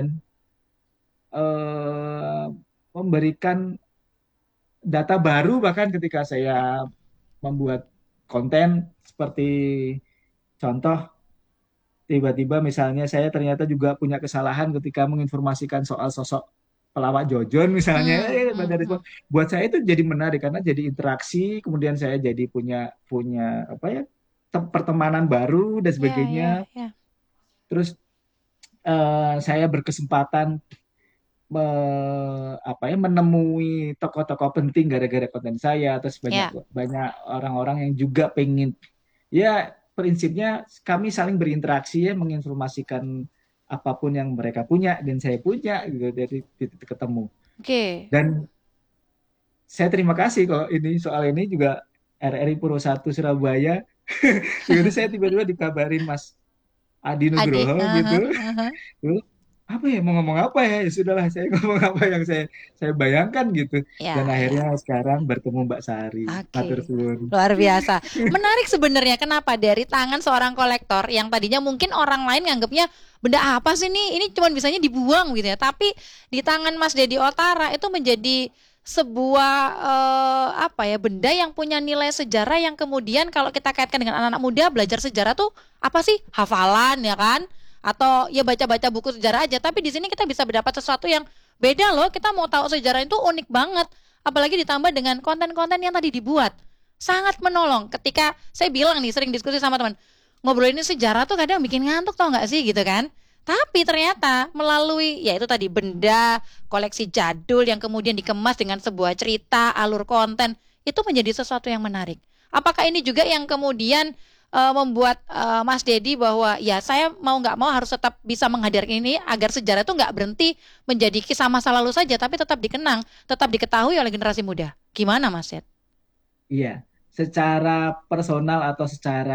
eh, memberikan data baru bahkan ketika saya membuat konten seperti contoh tiba-tiba misalnya saya ternyata juga punya kesalahan ketika menginformasikan soal sosok pelawak Jojon misalnya Mm, ada mm, respon. mm. Buat saya itu jadi menarik karena jadi interaksi kemudian saya jadi punya punya apa ya pertemanan baru dan Ya, sebagainya ya, ya. terus saya berkesempatan apa ya menemui tokoh-tokoh penting gara-gara konten saya terus banyak Ya. banyak orang-orang yang juga pengen ya prinsipnya kami saling berinteraksi ya menginformasikan apapun yang mereka punya dan saya punya gitu dari titik ketemu Oke. dan saya terima kasih kalau ini soal ini juga RRI Puro 1 Surabaya itu saya tiba-tiba dikabarin Mas Adi Adi. Nugroho gitu. Aha, aha. Terus, apa ya mau ngomong apa ya? Ya sudahlah saya ngomong apa yang saya bayangkan gitu dan Ya, akhirnya ya. sekarang bertemu Mbak Sari matur Oke, suwun. luar biasa. Menarik sebenarnya kenapa dari tangan seorang kolektor yang tadinya mungkin orang lain nganggapnya benda apa sih nih? Ini cuma bisanya dibuang gitu ya. Tapi di tangan Mas Dedi Otara itu menjadi sebuah apa ya benda yang punya nilai sejarah yang kemudian kalau kita kaitkan dengan anak-anak muda belajar sejarah tuh apa sih hafalan ya kan atau ya baca-baca buku sejarah aja tapi di sini kita bisa mendapat sesuatu yang beda loh kita mau tahu sejarah itu unik banget apalagi ditambah dengan konten-konten yang tadi dibuat sangat menolong ketika saya bilang nih sering diskusi sama teman ngobrol ini sejarah tuh kadang bikin ngantuk tau nggak sih gitu kan tapi ternyata melalui ya itu tadi benda koleksi jadul yang kemudian dikemas dengan sebuah cerita alur konten itu menjadi sesuatu yang menarik apakah ini juga yang kemudian membuat Mas Dedi bahwa ya saya mau nggak mau harus tetap bisa menghadirkan ini agar sejarah itu nggak berhenti menjadi kisah masa lalu saja tapi tetap dikenang tetap diketahui oleh generasi muda gimana Mas Ded? Iya, secara personal atau secara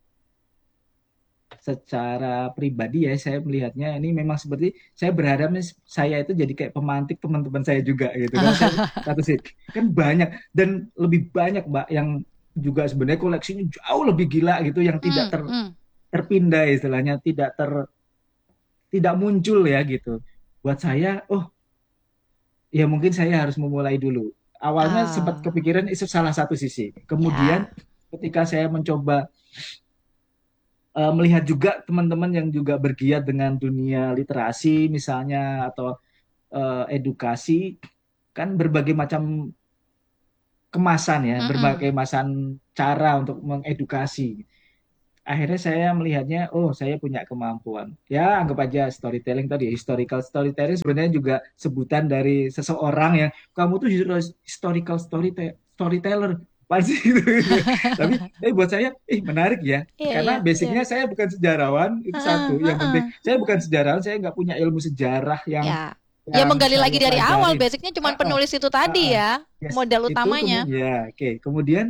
secara pribadi ya saya melihatnya ini memang seperti saya berharap nih saya itu jadi kayak pemantik teman-teman saya juga gitu kan saya satu sih kan banyak dan lebih banyak Mbak yang juga sebenarnya koleksinya jauh lebih gila gitu yang tidak Hmm, hmm. terpindah istilahnya tidak muncul ya gitu buat saya oh ya mungkin saya harus memulai dulu awalnya sempat Ah, kepikiran itu salah satu sisi kemudian ya, ketika saya mencoba melihat juga teman-teman yang juga bergiat dengan dunia literasi misalnya atau edukasi kan berbagai macam kemasan ya, Mm-mm. berbagai macam cara untuk mengedukasi. Akhirnya saya melihatnya, oh saya punya kemampuan. Ya anggap aja storytelling tadi, historical storytelling sebenarnya juga sebutan dari seseorang yang kamu tuh historical storyteller. Pasti gitu. Tapi buat saya, menarik ya. Iya, iya, Karena iya. basicnya saya bukan sejarawan, itu Heeh, satu. Yang penting, heeh. saya bukan sejarawan, saya nggak punya ilmu sejarah yang Ya. Ya yang menggali lagi saya dari awal, pelajarin. basicnya cuma Ah, ah, penulis itu ah, tadi ah. ya, Yes, modal itu utamanya. kemudian, ya, oke. Kemudian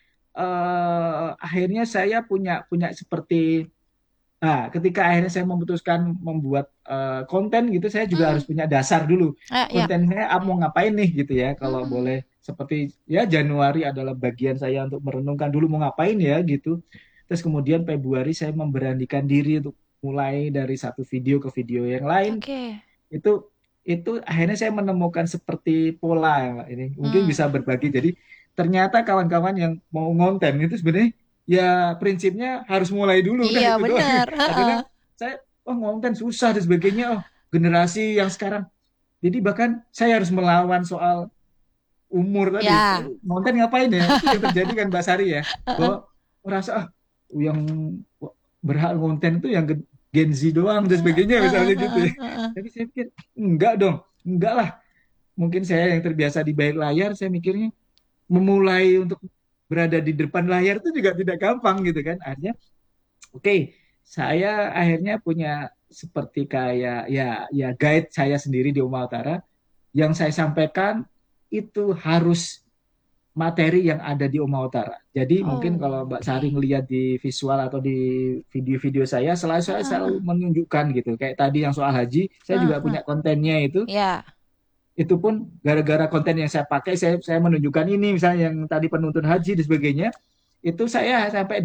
akhirnya saya punya punya seperti ketika akhirnya saya memutuskan membuat konten gitu, saya juga harus Hmm. punya dasar dulu. Ya. Kontennya mau ngapain nih gitu ya. Kalau Mhm. boleh seperti ya Januari adalah bagian saya untuk merenungkan dulu mau ngapain ya gitu. Terus kemudian Februari saya memberanikan diri untuk mulai dari satu video ke video yang lain. Oke. Itu itu akhirnya saya menemukan seperti pola ya, Mbak. Ini mungkin bisa Hmm. berbagi. Jadi ternyata kawan-kawan yang mau ngonten itu sebenarnya ya prinsipnya harus mulai dulu kan Iya itu doang. benar. Karena Heeh. kan saya ngonten susah dan sebagainya. Oh, generasi yang sekarang. Jadi bahkan saya harus melawan soal umur tadi. Ya. Ngonten ngapain ya? Itu yang terjadi kan Mbak Sari ya. Heeh. Bahwa merasa yang berhak konten itu yang Gen Z doang dan sebagainya Heeh, misalnya gitu heeh, ya. heeh. Tapi saya pikir enggak dong, enggak lah. Mungkin saya yang terbiasa di balik layar, saya mikirnya memulai untuk berada di depan layar itu juga tidak gampang gitu kan. Akhirnya, oke, saya akhirnya punya seperti kayak ya guide saya sendiri di Uma Utara yang saya sampaikan itu harus materi yang ada di Uma Utara. Jadi mungkin kalau Oh, Mbak Sari oke. ngelihat di visual atau di video-video saya Heeh, selalu menunjukkan gitu. Kayak tadi yang soal haji, saya heeh, juga heeh. punya kontennya itu. Ya. Itu pun gara-gara konten yang saya pakai, saya menunjukkan ini, misalnya yang tadi penuntun haji dan sebagainya. Itu saya sampai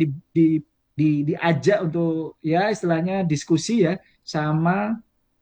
diajak untuk ya istilahnya diskusi ya sama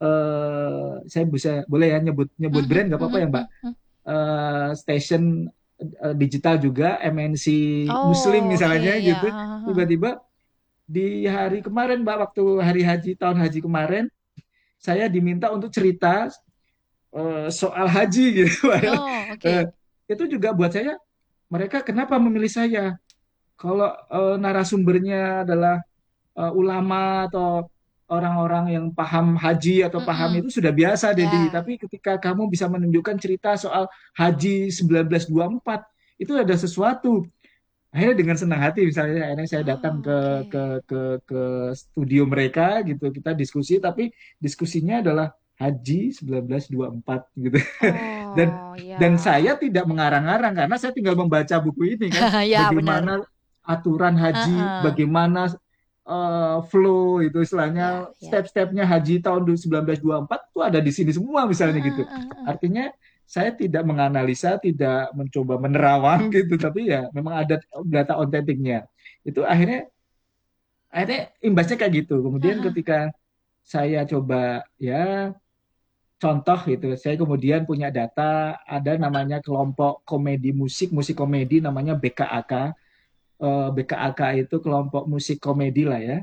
saya bisa boleh ya nyebut nyebut Mhm, brand nggak apa-apa mhm, ya Mbak, mhm. station digital juga MNC Muslim Oh, oke, misalnya ya. gitu. Tiba-tiba di hari kemarin Mbak, waktu hari haji tahun haji kemarin, saya diminta untuk cerita soal haji gitu. Padahal, Oh, eh, oke. itu juga buat saya, mereka kenapa memilih saya? Kalau narasumbernya adalah ulama atau orang-orang yang paham haji atau paham Mhm. itu sudah biasa, Dedi. Ya. Tapi ketika kamu bisa menunjukkan cerita soal haji 1924, itu ada sesuatu. Akhirnya dengan senang hati, misalnya akhirnya saya datang Oh, ke oke. ke ke studio mereka gitu, kita diskusi, tapi diskusinya adalah haji 1924 gitu. Dan Oh, dan ya. saya tidak mengarang-arang karena saya tinggal membaca buku ini kan, Ya, benar. bagaimana aturan haji, Heeh. bagaimana flow itu Ya, istilahnya, ya. step-stepnya haji tahun 1924 itu ada di sini semua misalnya Heeh, gitu. heeh, heeh. Artinya saya tidak menganalisa, tidak mencoba menerawang gitu, tapi ya memang ada data otentiknya. Itu akhirnya imbasnya kayak gitu. Kemudian Heeh. ketika saya coba ya contoh gitu, saya kemudian punya data ada namanya kelompok komedi musik, musik komedi namanya BKAK. BKAK itu kelompok musik komedi lah ya.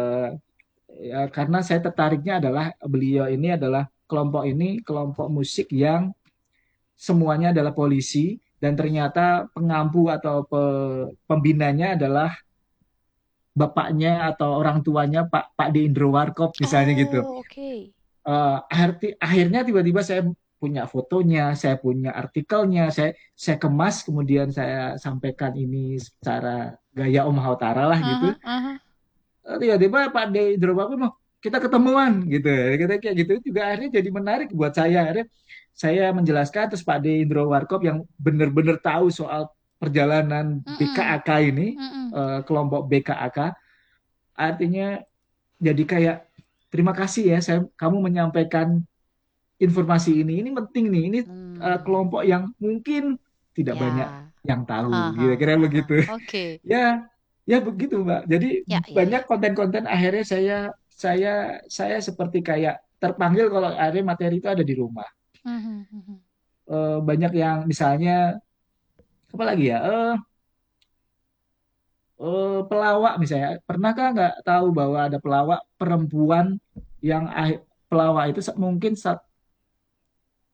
Ya, karena saya tertariknya adalah beliau ini adalah kelompok ini kelompok musik yang semuanya adalah polisi dan ternyata pengampu atau pembinanya adalah bapaknya atau orang tuanya Pak Pak D Indro Warkop misalnya gitu. Oh, oke. Akhirnya tiba-tiba saya punya fotonya, saya punya artikelnya, saya kemas, kemudian saya sampaikan ini secara gaya Om Hautara lah gitu. Aha, aha. Tiba-tiba Pak D Indro Warkop mau kita ketemuan gitu, kita kayak gitu juga akhirnya jadi menarik buat saya. Akhirnya saya menjelaskan, terus Pak D Indro Warkop yang benar-benar tahu soal perjalanan Mm-mm. BKAK ini, Mm-mm. kelompok BKAK, artinya jadi kayak terima kasih ya kamu menyampaikan informasi ini penting nih, ini Hmm. kelompok yang mungkin tidak banyak Ya. yang tahu, Aha, kira-kira aha. begitu. Oke. Ya, ya begitu Mbak. Jadi Ya, ya, ya. banyak konten-konten akhirnya saya seperti kayak terpanggil kalau akhirnya materi itu ada di rumah. Mhm, mhm. Banyak yang misalnya apa lagi ya? Pelawak misalnya. Pernahkah nggak tahu bahwa ada pelawak perempuan yang pelawak itu mungkin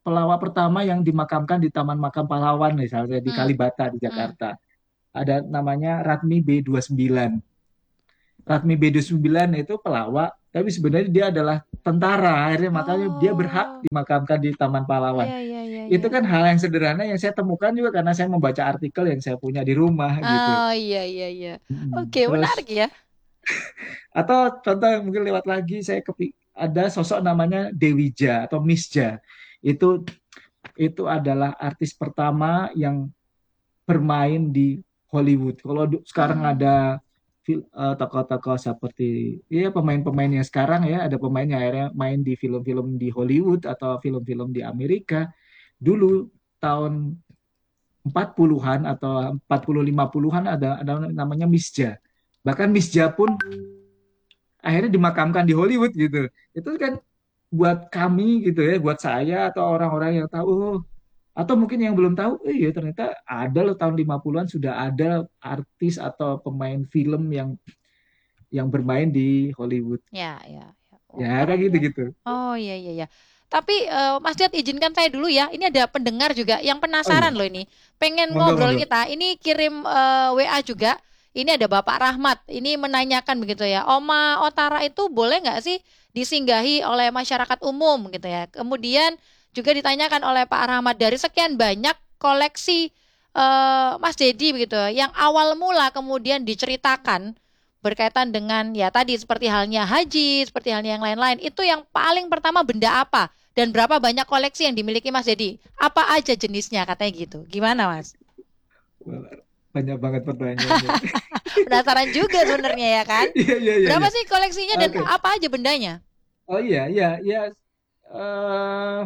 pelawak pertama yang dimakamkan di Taman Makam Pahlawan misalnya di Hmm. Kalibata di Hmm. Jakarta. Ada namanya Radmi B29. Radmi B29 itu pelawak, tapi sebenarnya dia adalah tentara. Akhirnya makanya dia berhak Oh, dimakamkan di Taman Pahlawan. iya iya iya iya. Itu kan hal yang sederhana yang saya temukan juga karena saya membaca artikel yang saya punya di rumah gitu. Oh, iya iya iya. Oke, menarik Terus ya. atau contoh yang mungkin lewat lagi ada sosok namanya Dewija atau Misja. Itu itu adalah artis pertama yang bermain di Hollywood. Kalau sekarang Hmm. ada tokoh-tokoh seperti ya pemain-pemain yang sekarang ya ada pemain yang akhirnya main di film-film di Hollywood atau film-film di Amerika. Dulu tahun 40-an atau 40 50-an ada namanya Misja. Bahkan Misja pun akhirnya dimakamkan di Hollywood gitu. Itu kan buat kami gitu ya, buat saya atau orang-orang yang tahu atau mungkin yang belum tahu, iya ternyata ada loh tahun 50-an sudah ada artis atau pemain film yang bermain di Hollywood. Ya, ya, ya. Oh, Ya keren kayak ya. gitu-gitu. Oh, iya iya iya. Tapi Mas Diat izinkan saya dulu ya. Ini ada pendengar juga yang Oh penasaran iya, loh ini. Pengen monggo ngobrol monggo. kita. Ini kirim WA juga. Ini ada Bapak Rahmat. Ini menanyakan begitu ya. Oma Otara itu boleh nggak sih disinggahi oleh masyarakat umum gitu ya. Kemudian juga ditanyakan oleh Pak Rahmat dari sekian banyak koleksi Mas Dedi begitu ya, yang awal mula kemudian diceritakan berkaitan dengan ya tadi seperti halnya haji, seperti halnya yang lain-lain. Itu yang paling pertama benda apa dan berapa banyak koleksi yang dimiliki Mas Dedi? Apa aja jenisnya katanya gitu. Gimana Mas? Wah, banyak banget pertanyaannya. Penasaran juga sebenarnya ya kan? Iya iya iya Berapa iya. sih koleksinya dan Oke. apa aja bendanya? Oh iya iya iya. Eh,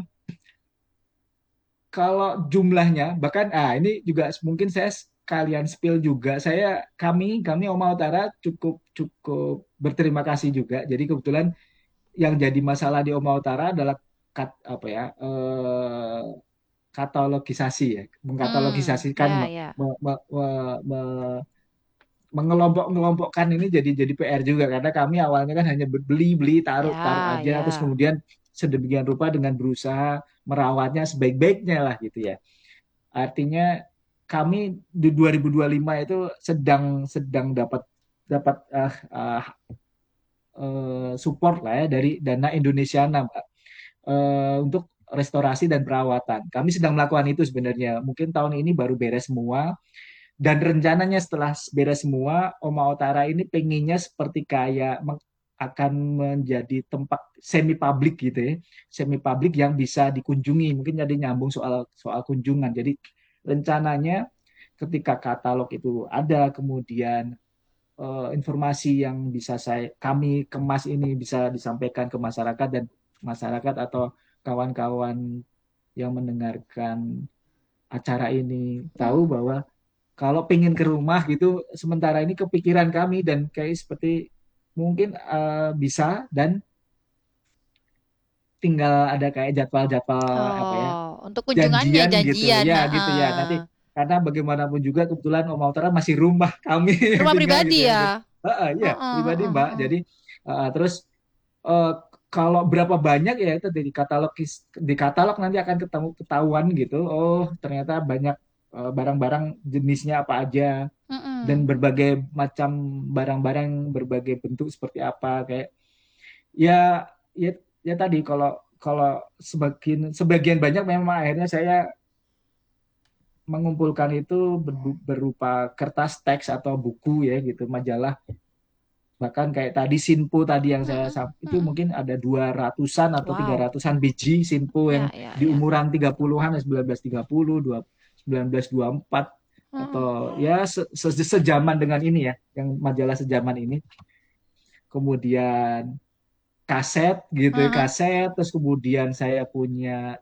Kalau jumlahnya bahkan ini juga mungkin saya sekalian spill juga. Kami Oma Utara cukup cukup berterima kasih juga. Jadi kebetulan yang jadi masalah di Oma Utara adalah apa ya katalogisasi ya, mengkatalogisasikan Ya ya. mengelompok-ngelompokkan ini jadi PR juga karena kami awalnya kan hanya beli-beli taruh-taruh Ya aja terus ya. kemudian sedemikian rupa dengan berusaha merawatnya sebaik-baiknya lah gitu ya. Artinya kami di 2025 itu sedang sedang dapat dapat support lah ya dari Dana Indonesia untuk restorasi dan perawatan. Kami sedang melakukan itu sebenarnya. Mungkin tahun ini baru beres semua. Dan rencananya setelah beres semua, Oma Otara ini pengennya seperti kayak akan menjadi tempat semi publik gitu ya, semi publik yang bisa dikunjungi. Mungkin jadi nyambung soal soal kunjungan. Jadi rencananya ketika katalog itu ada, kemudian informasi yang bisa kami kemas ini bisa disampaikan ke masyarakat dan masyarakat atau kawan-kawan yang mendengarkan acara ini tahu Hmm. bahwa kalau pengen ke rumah gitu sementara ini kepikiran kami dan kayak seperti mungkin bisa dan tinggal ada kayak jadwal-jadwal apa ya Oh, untuk kunjungannya janjian janjian. gitu ya nanti karena bagaimanapun juga kebetulan Om Autara masih rumah kami yang Rumah tinggal gitu pribadi ya. ya. Ya pribadi Mbak. Jadi terus eh, kalau berapa banyak ya itu di katalog nanti akan ketahuan gitu. Oh ternyata banyak barang-barang jenisnya apa aja dan Mm-mm. berbagai macam barang-barang berbagai bentuk seperti apa kayak ya ya ya tadi kalau kalau sebagian banyak memang akhirnya saya mengumpulkan itu berupa kertas teks atau buku ya gitu majalah bahkan kayak tadi Sinpo tadi yang Mm-mm. itu Mm-mm. mungkin ada 200-an atau tiga Wow. ratusan biji Sinpo yang Ya, ya, di ya. umuran 30-an 1930 1924 atau Mm. ya sejaman dengan ini ya yang majalah sejaman ini kemudian kaset gitu ya, Mm-mm. kaset terus kemudian saya punya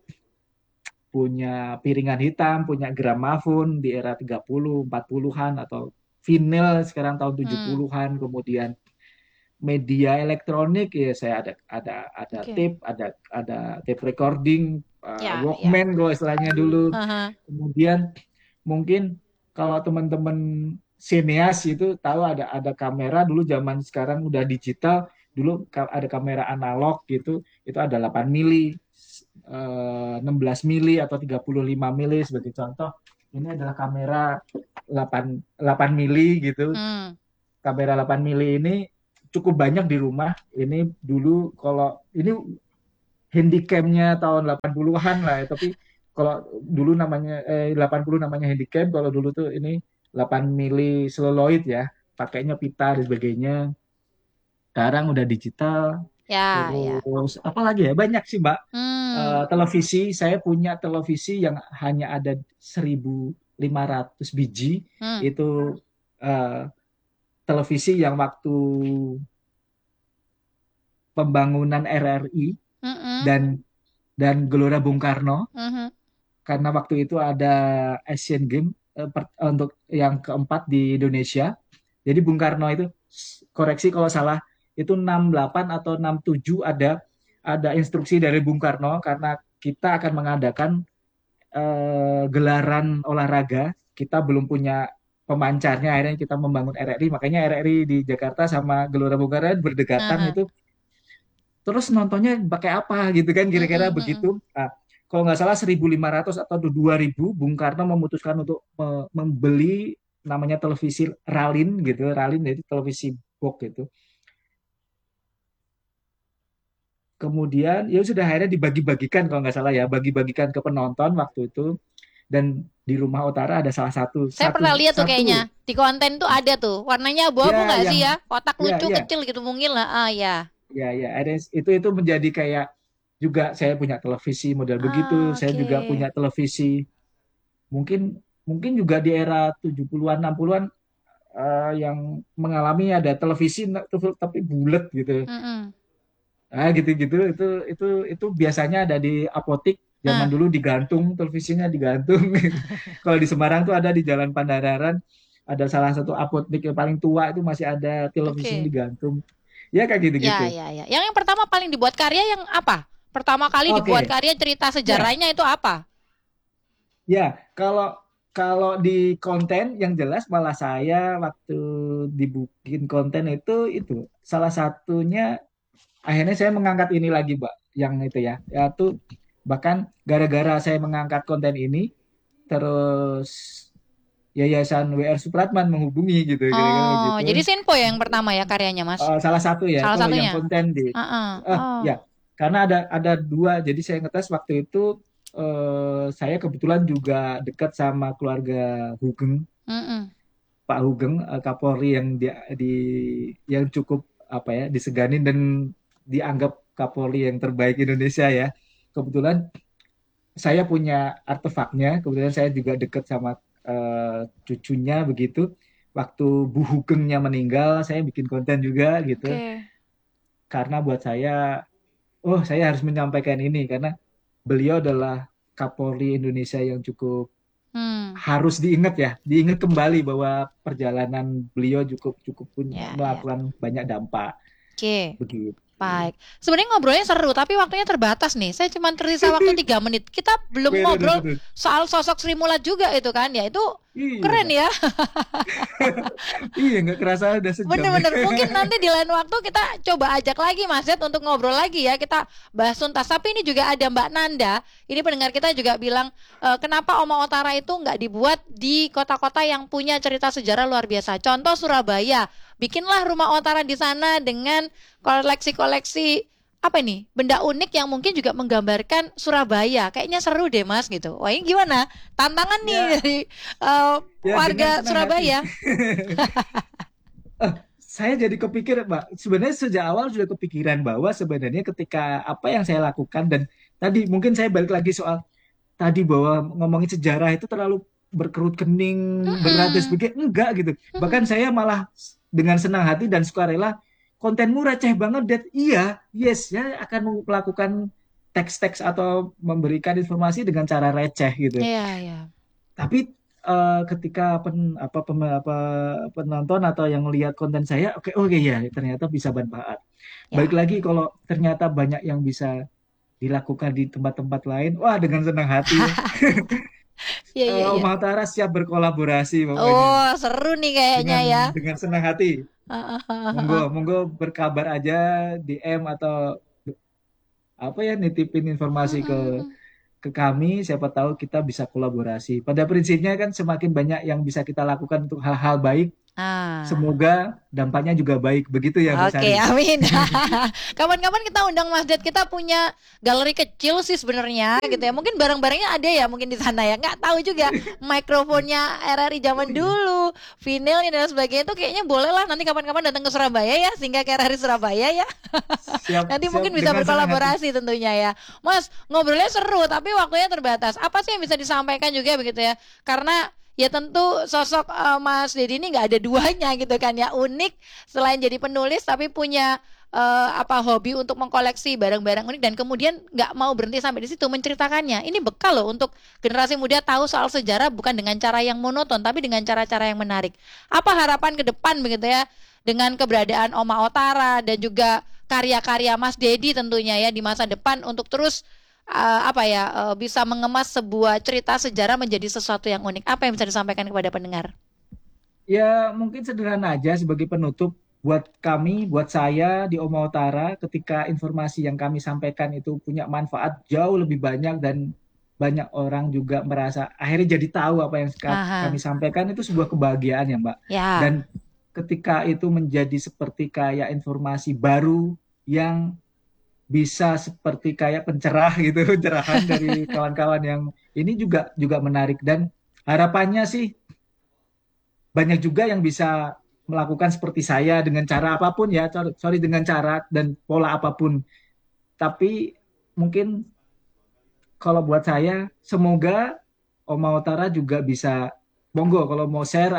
punya piringan hitam, punya gramafon di era 30, 40-an atau vinyl sekarang tahun Mm. 70-an, kemudian media elektronik ya saya ada Oke. tape, ada tape recording, Ya, ya. Walkman kalau istilahnya dulu. Aha. Kemudian mungkin kalau teman-teman sineas itu tahu ada kamera dulu zaman sekarang udah digital, dulu ada kamera analog gitu, itu ada 8 mili 16 mili atau 35 mili sebagai contoh. Ini adalah kamera 8 mili gitu. Hmm. Kamera 8 mili ini cukup banyak di rumah. Ini dulu kalau ini handycamnya tahun 80-an lah ya. Tapi kalau dulu namanya 80 namanya handycam, kalau dulu tuh ini 8 mili celluloid ya, pakainya pita dan sebagainya. Sekarang udah digital. Ya, ya. Terus apa lagi ya? Banyak sih, Mbak. Hmm. Televisi, saya punya televisi yang hanya ada 1.500 biji. Hmm. Itu eh, televisi yang waktu pembangunan RRI Mm-mm. dan Gelora Bung Karno, Mhm. karena waktu itu ada Asian Games untuk yang keempat di Indonesia. Jadi Bung Karno itu, koreksi kalau salah, itu 68 atau 67 ada instruksi dari Bung Karno karena kita akan mengadakan gelaran olahraga. Kita belum punya pemancarnya, akhirnya kita membangun RRI. Makanya RRI di Jakarta sama Gelora Bung Karno berdekatan Aha. itu. Terus nontonnya pakai apa gitu kan, kira-kira Mm-mm, begitu. mm-mm. Nah, kalau nggak salah 1.500 atau 2.000, Bung Karno memutuskan untuk membeli namanya televisi Ralin gitu. Ralin jadi televisi box gitu. Kemudian ya sudah akhirnya dibagi-bagikan kalau nggak salah ya, bagi-bagikan ke penonton waktu itu. Dan di Rumah Utara ada salah satu Saya satu pernah lihat tuh satu kayaknya di konten tuh ada tuh warnanya abu-abu ya nggak sih yang ya, kotak ya lucu ya kecil gitu mungkin lah. Ah, ya. ya ada itu menjadi kayak, juga saya punya televisi model begitu, Ah, saya juga oke. punya televisi mungkin mungkin juga di era 70-an 60-an, yang mengalami ada televisi tapi bulat gitu. Mm-mm. Ah gitu-gitu, itu biasanya ada di apotik. Zaman Nah, dulu digantung, televisinya digantung. Kalau di Semarang tuh ada di Jalan Pandararan, ada salah satu apotik yang paling tua itu masih ada televisinya oke. digantung. Ya kayak gitu-gitu. Ya, ya, ya. Yang pertama paling dibuat karya yang apa? Pertama kali dibuat Oke, karya cerita ya, sejarahnya itu apa? ya. Kalau kalau di konten yang jelas malah saya waktu dibikin konten itu salah satunya, akhirnya saya mengangkat ini lagi, Mbak, yang itu ya. Ya tuh bahkan gara-gara saya mengangkat konten ini, terus Yayasan WR Supratman menghubungi gitu, kira-kira Oh, begitu. jadi Sinpo ya yang pertama ya karyanya, Mas? Salah satu ya, Salah kalau yang satunya. konten di Oh. ya, karena ada dua, jadi saya ngetes waktu itu. Saya kebetulan juga dekat sama keluarga Hugeng, Mm-mm. Pak Hugeng, Kapolri yang yang cukup apa ya, diseganin dan dianggap Kapolri yang terbaik Indonesia ya. Kebetulan saya punya artefaknya, kebetulan saya juga dekat sama cucunya begitu. Waktu Bu Hugengnya meninggal, saya bikin konten juga gitu. Oke. Karena buat saya, oh saya harus menyampaikan ini karena beliau adalah Kapolri Indonesia yang cukup Hmm. harus diingat ya, diingat kembali bahwa perjalanan beliau cukup cukup pun Ya, ya. melakukan banyak dampak Oke. begitu. Baik. Sebenarnya ngobrolnya seru, tapi waktunya terbatas nih. Saya cuma tersisa waktu 3 menit. Kita belum Betul, ngobrol betul. soal sosok Sri Mulat juga itu kan. Ya itu Iya, keren Mbak. ya. Iya, nggak kerasa udah sejam ya. Bener-bener. Mungkin nanti di lain waktu kita coba ajak lagi Mas Zed untuk ngobrol lagi ya. Kita bahas tuntas. Tapi ini juga ada Mbak Nanda. Ini pendengar kita juga bilang, kenapa Oma Otara itu nggak dibuat di kota-kota yang punya cerita sejarah luar biasa. Contoh Surabaya. Bikinlah rumah Otara di sana dengan koleksi-koleksi apa ini, benda unik yang mungkin juga menggambarkan Surabaya. Kayaknya seru deh Mas gitu. Wah, ini gimana? Tantangan nih Ya, dari eh, ya dengan warga senang hati. Surabaya. Saya jadi kepikir, Mbak. Sebenarnya sejak awal sudah kepikiran bahwa sebenarnya ketika apa yang saya lakukan, dan tadi mungkin saya balik lagi soal tadi bahwa ngomongin sejarah itu terlalu berkerut kening, berat dan Mm-mm. sebagainya. Enggak gitu. Bahkan Mm-mm. saya malah dengan senang hati dan sukarela, kontenmu receh banget, Dad. Iya, yes, ya akan melakukan teks-teks atau memberikan informasi dengan cara receh gitu. Iya, iya. Tapi ketika penonton atau yang lihat konten saya, oke, oke ya, ternyata bisa bermanfaat. Baik Ya. lagi kalau ternyata banyak yang bisa dilakukan di tempat-tempat lain, wah dengan senang hati. Iya, iya, iya. Om Tara siap berkolaborasi pokoknya, Oh, seru nih kayaknya dengan ya. senang hati. Monggo, monggo berkabar aja, DM atau apa ya, nitipin informasi ke Mm-mm. kami, siapa tahu kita bisa kolaborasi. Pada prinsipnya kan semakin banyak yang bisa kita lakukan untuk hal-hal baik, Ah. semoga dampaknya juga baik. Begitu ya Mbak Oke, Sari. amin. Kapan-kapan kita undang Mas Ded. Kita punya galeri kecil sih sebenarnya gitu ya. Mungkin barang-barangnya ada ya mungkin di sana ya. Nggak tahu juga. Mikrofonnya RRI Oh zaman iya, dulu, vinilnya dan sebagainya itu kayaknya boleh lah nanti kapan-kapan datang ke Surabaya ya, sehingga ke RRI Surabaya ya. siap Nanti siap mungkin bisa dengan senang hati. berkolaborasi tentunya ya. Mas, ngobrolnya seru tapi waktunya terbatas. Apa sih yang bisa disampaikan juga begitu ya? Karena ya tentu sosok Mas Dedi ini nggak ada duanya gitu kan ya, unik selain jadi penulis tapi punya apa hobi untuk mengkoleksi barang-barang unik dan kemudian nggak mau berhenti sampai di situ menceritakannya. Ini bekal loh untuk generasi muda tahu soal sejarah bukan dengan cara yang monoton tapi dengan cara-cara yang menarik. Apa harapan ke depan begitu ya dengan keberadaan Oma Otara dan juga karya-karya Mas Dedi tentunya ya di masa depan untuk terus apa ya bisa mengemas sebuah cerita sejarah menjadi sesuatu yang unik. Apa yang bisa disampaikan kepada pendengar? Ya mungkin sederhana aja sebagai penutup buat kami, buat saya di Oma Utara, ketika informasi yang kami sampaikan itu punya manfaat jauh lebih banyak dan banyak orang juga merasa akhirnya jadi tahu apa yang kami Aha, sampaikan, itu sebuah kebahagiaan ya Mbak. Dan ya. ketika itu menjadi seperti kayak informasi baru yang bisa seperti kayak pencerah gitu, pencerahan dari kawan-kawan yang ini juga juga menarik, dan harapannya sih banyak juga yang bisa melakukan seperti saya dengan cara apapun ya, sorry, dengan cara dan pola apapun. Tapi mungkin kalau buat saya, semoga Oma Utara juga bisa, monggo kalau mau share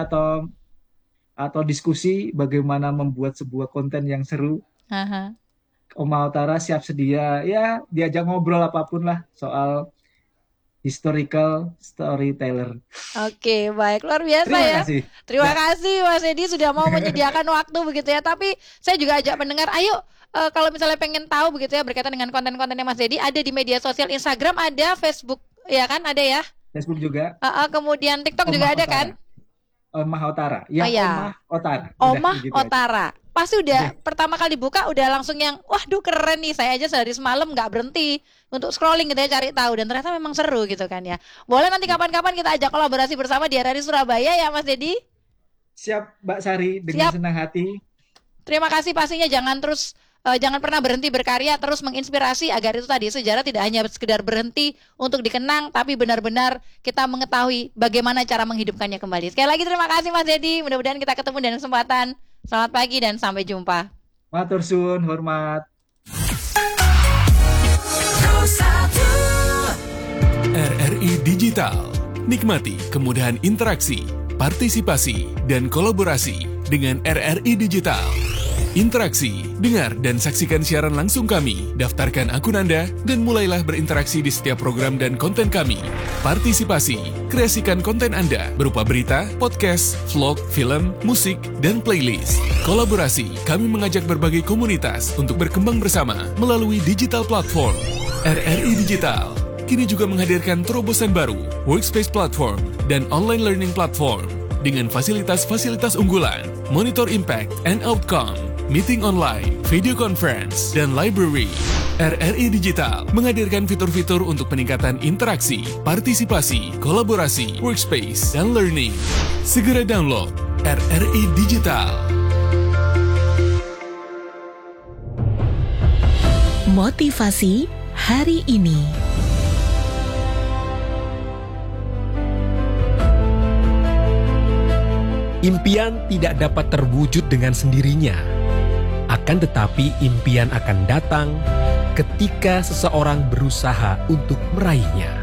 atau diskusi bagaimana membuat sebuah konten yang seru, Aha. Oma Utara siap sedia ya, diajak ngobrol apapun lah soal historical storyteller. Oke, baik. Luar biasa Terima ya. kasih, Terima Mbak. kasih Mas Edi sudah mau menyediakan waktu begitu ya. Tapi saya juga ajak pendengar, ayo kalau misalnya pengen tahu begitu ya berkaitan dengan konten-kontennya Mas Edi ada di media sosial Instagram, ada Facebook, ya kan? Ada ya. Facebook juga, Kemudian TikTok juga Omah ada kan? Otara. Omah Otara. Oh Yang ya. Omah Otara. Udah Omah begitu aja. Otara. Pasti Udah. udah pertama kali buka udah langsung yang waduh keren nih. Saya aja sehari semalam nggak berhenti untuk scrolling gitu ya cari tahu dan ternyata memang seru gitu kan ya. Boleh nanti kapan-kapan kita ajak kolaborasi bersama di RRI Surabaya ya Mas Dedi. Siap, Mbak Sari, dengan Siap. senang hati. Terima kasih pastinya jangan pernah berhenti berkarya terus menginspirasi agar itu tadi sejarah tidak hanya sekedar berhenti untuk dikenang tapi benar-benar kita mengetahui bagaimana cara menghidupkannya kembali. Sekali lagi terima kasih Mas Dedi. Mudah-mudahan kita ketemu dan kesempatan. Selamat pagi dan sampai jumpa. Matur suwun, hormat. RRI Digital. Nikmati kemudahan interaksi, partisipasi, dan kolaborasi dengan RRI Digital. Interaksi, dengar dan saksikan siaran langsung kami, daftarkan akun Anda, dan mulailah berinteraksi di setiap program dan konten kami. Partisipasi, kreasikan konten Anda berupa berita, podcast, vlog, film, musik, dan playlist. Kolaborasi, kami mengajak berbagai komunitas untuk berkembang bersama melalui digital platform. RRI Digital kini juga menghadirkan terobosan baru, workspace platform, dan online learning platform dengan fasilitas-fasilitas unggulan, monitor impact and outcome, meeting online, video conference, dan library. RRI Digital menghadirkan fitur-fitur untuk peningkatan interaksi, partisipasi, kolaborasi, workspace, dan learning. Segera download RRI Digital. Motivasi hari ini. Impian tidak dapat terwujud dengan sendirinya. Akan tetapi impian akan datang ketika seseorang berusaha untuk meraihnya.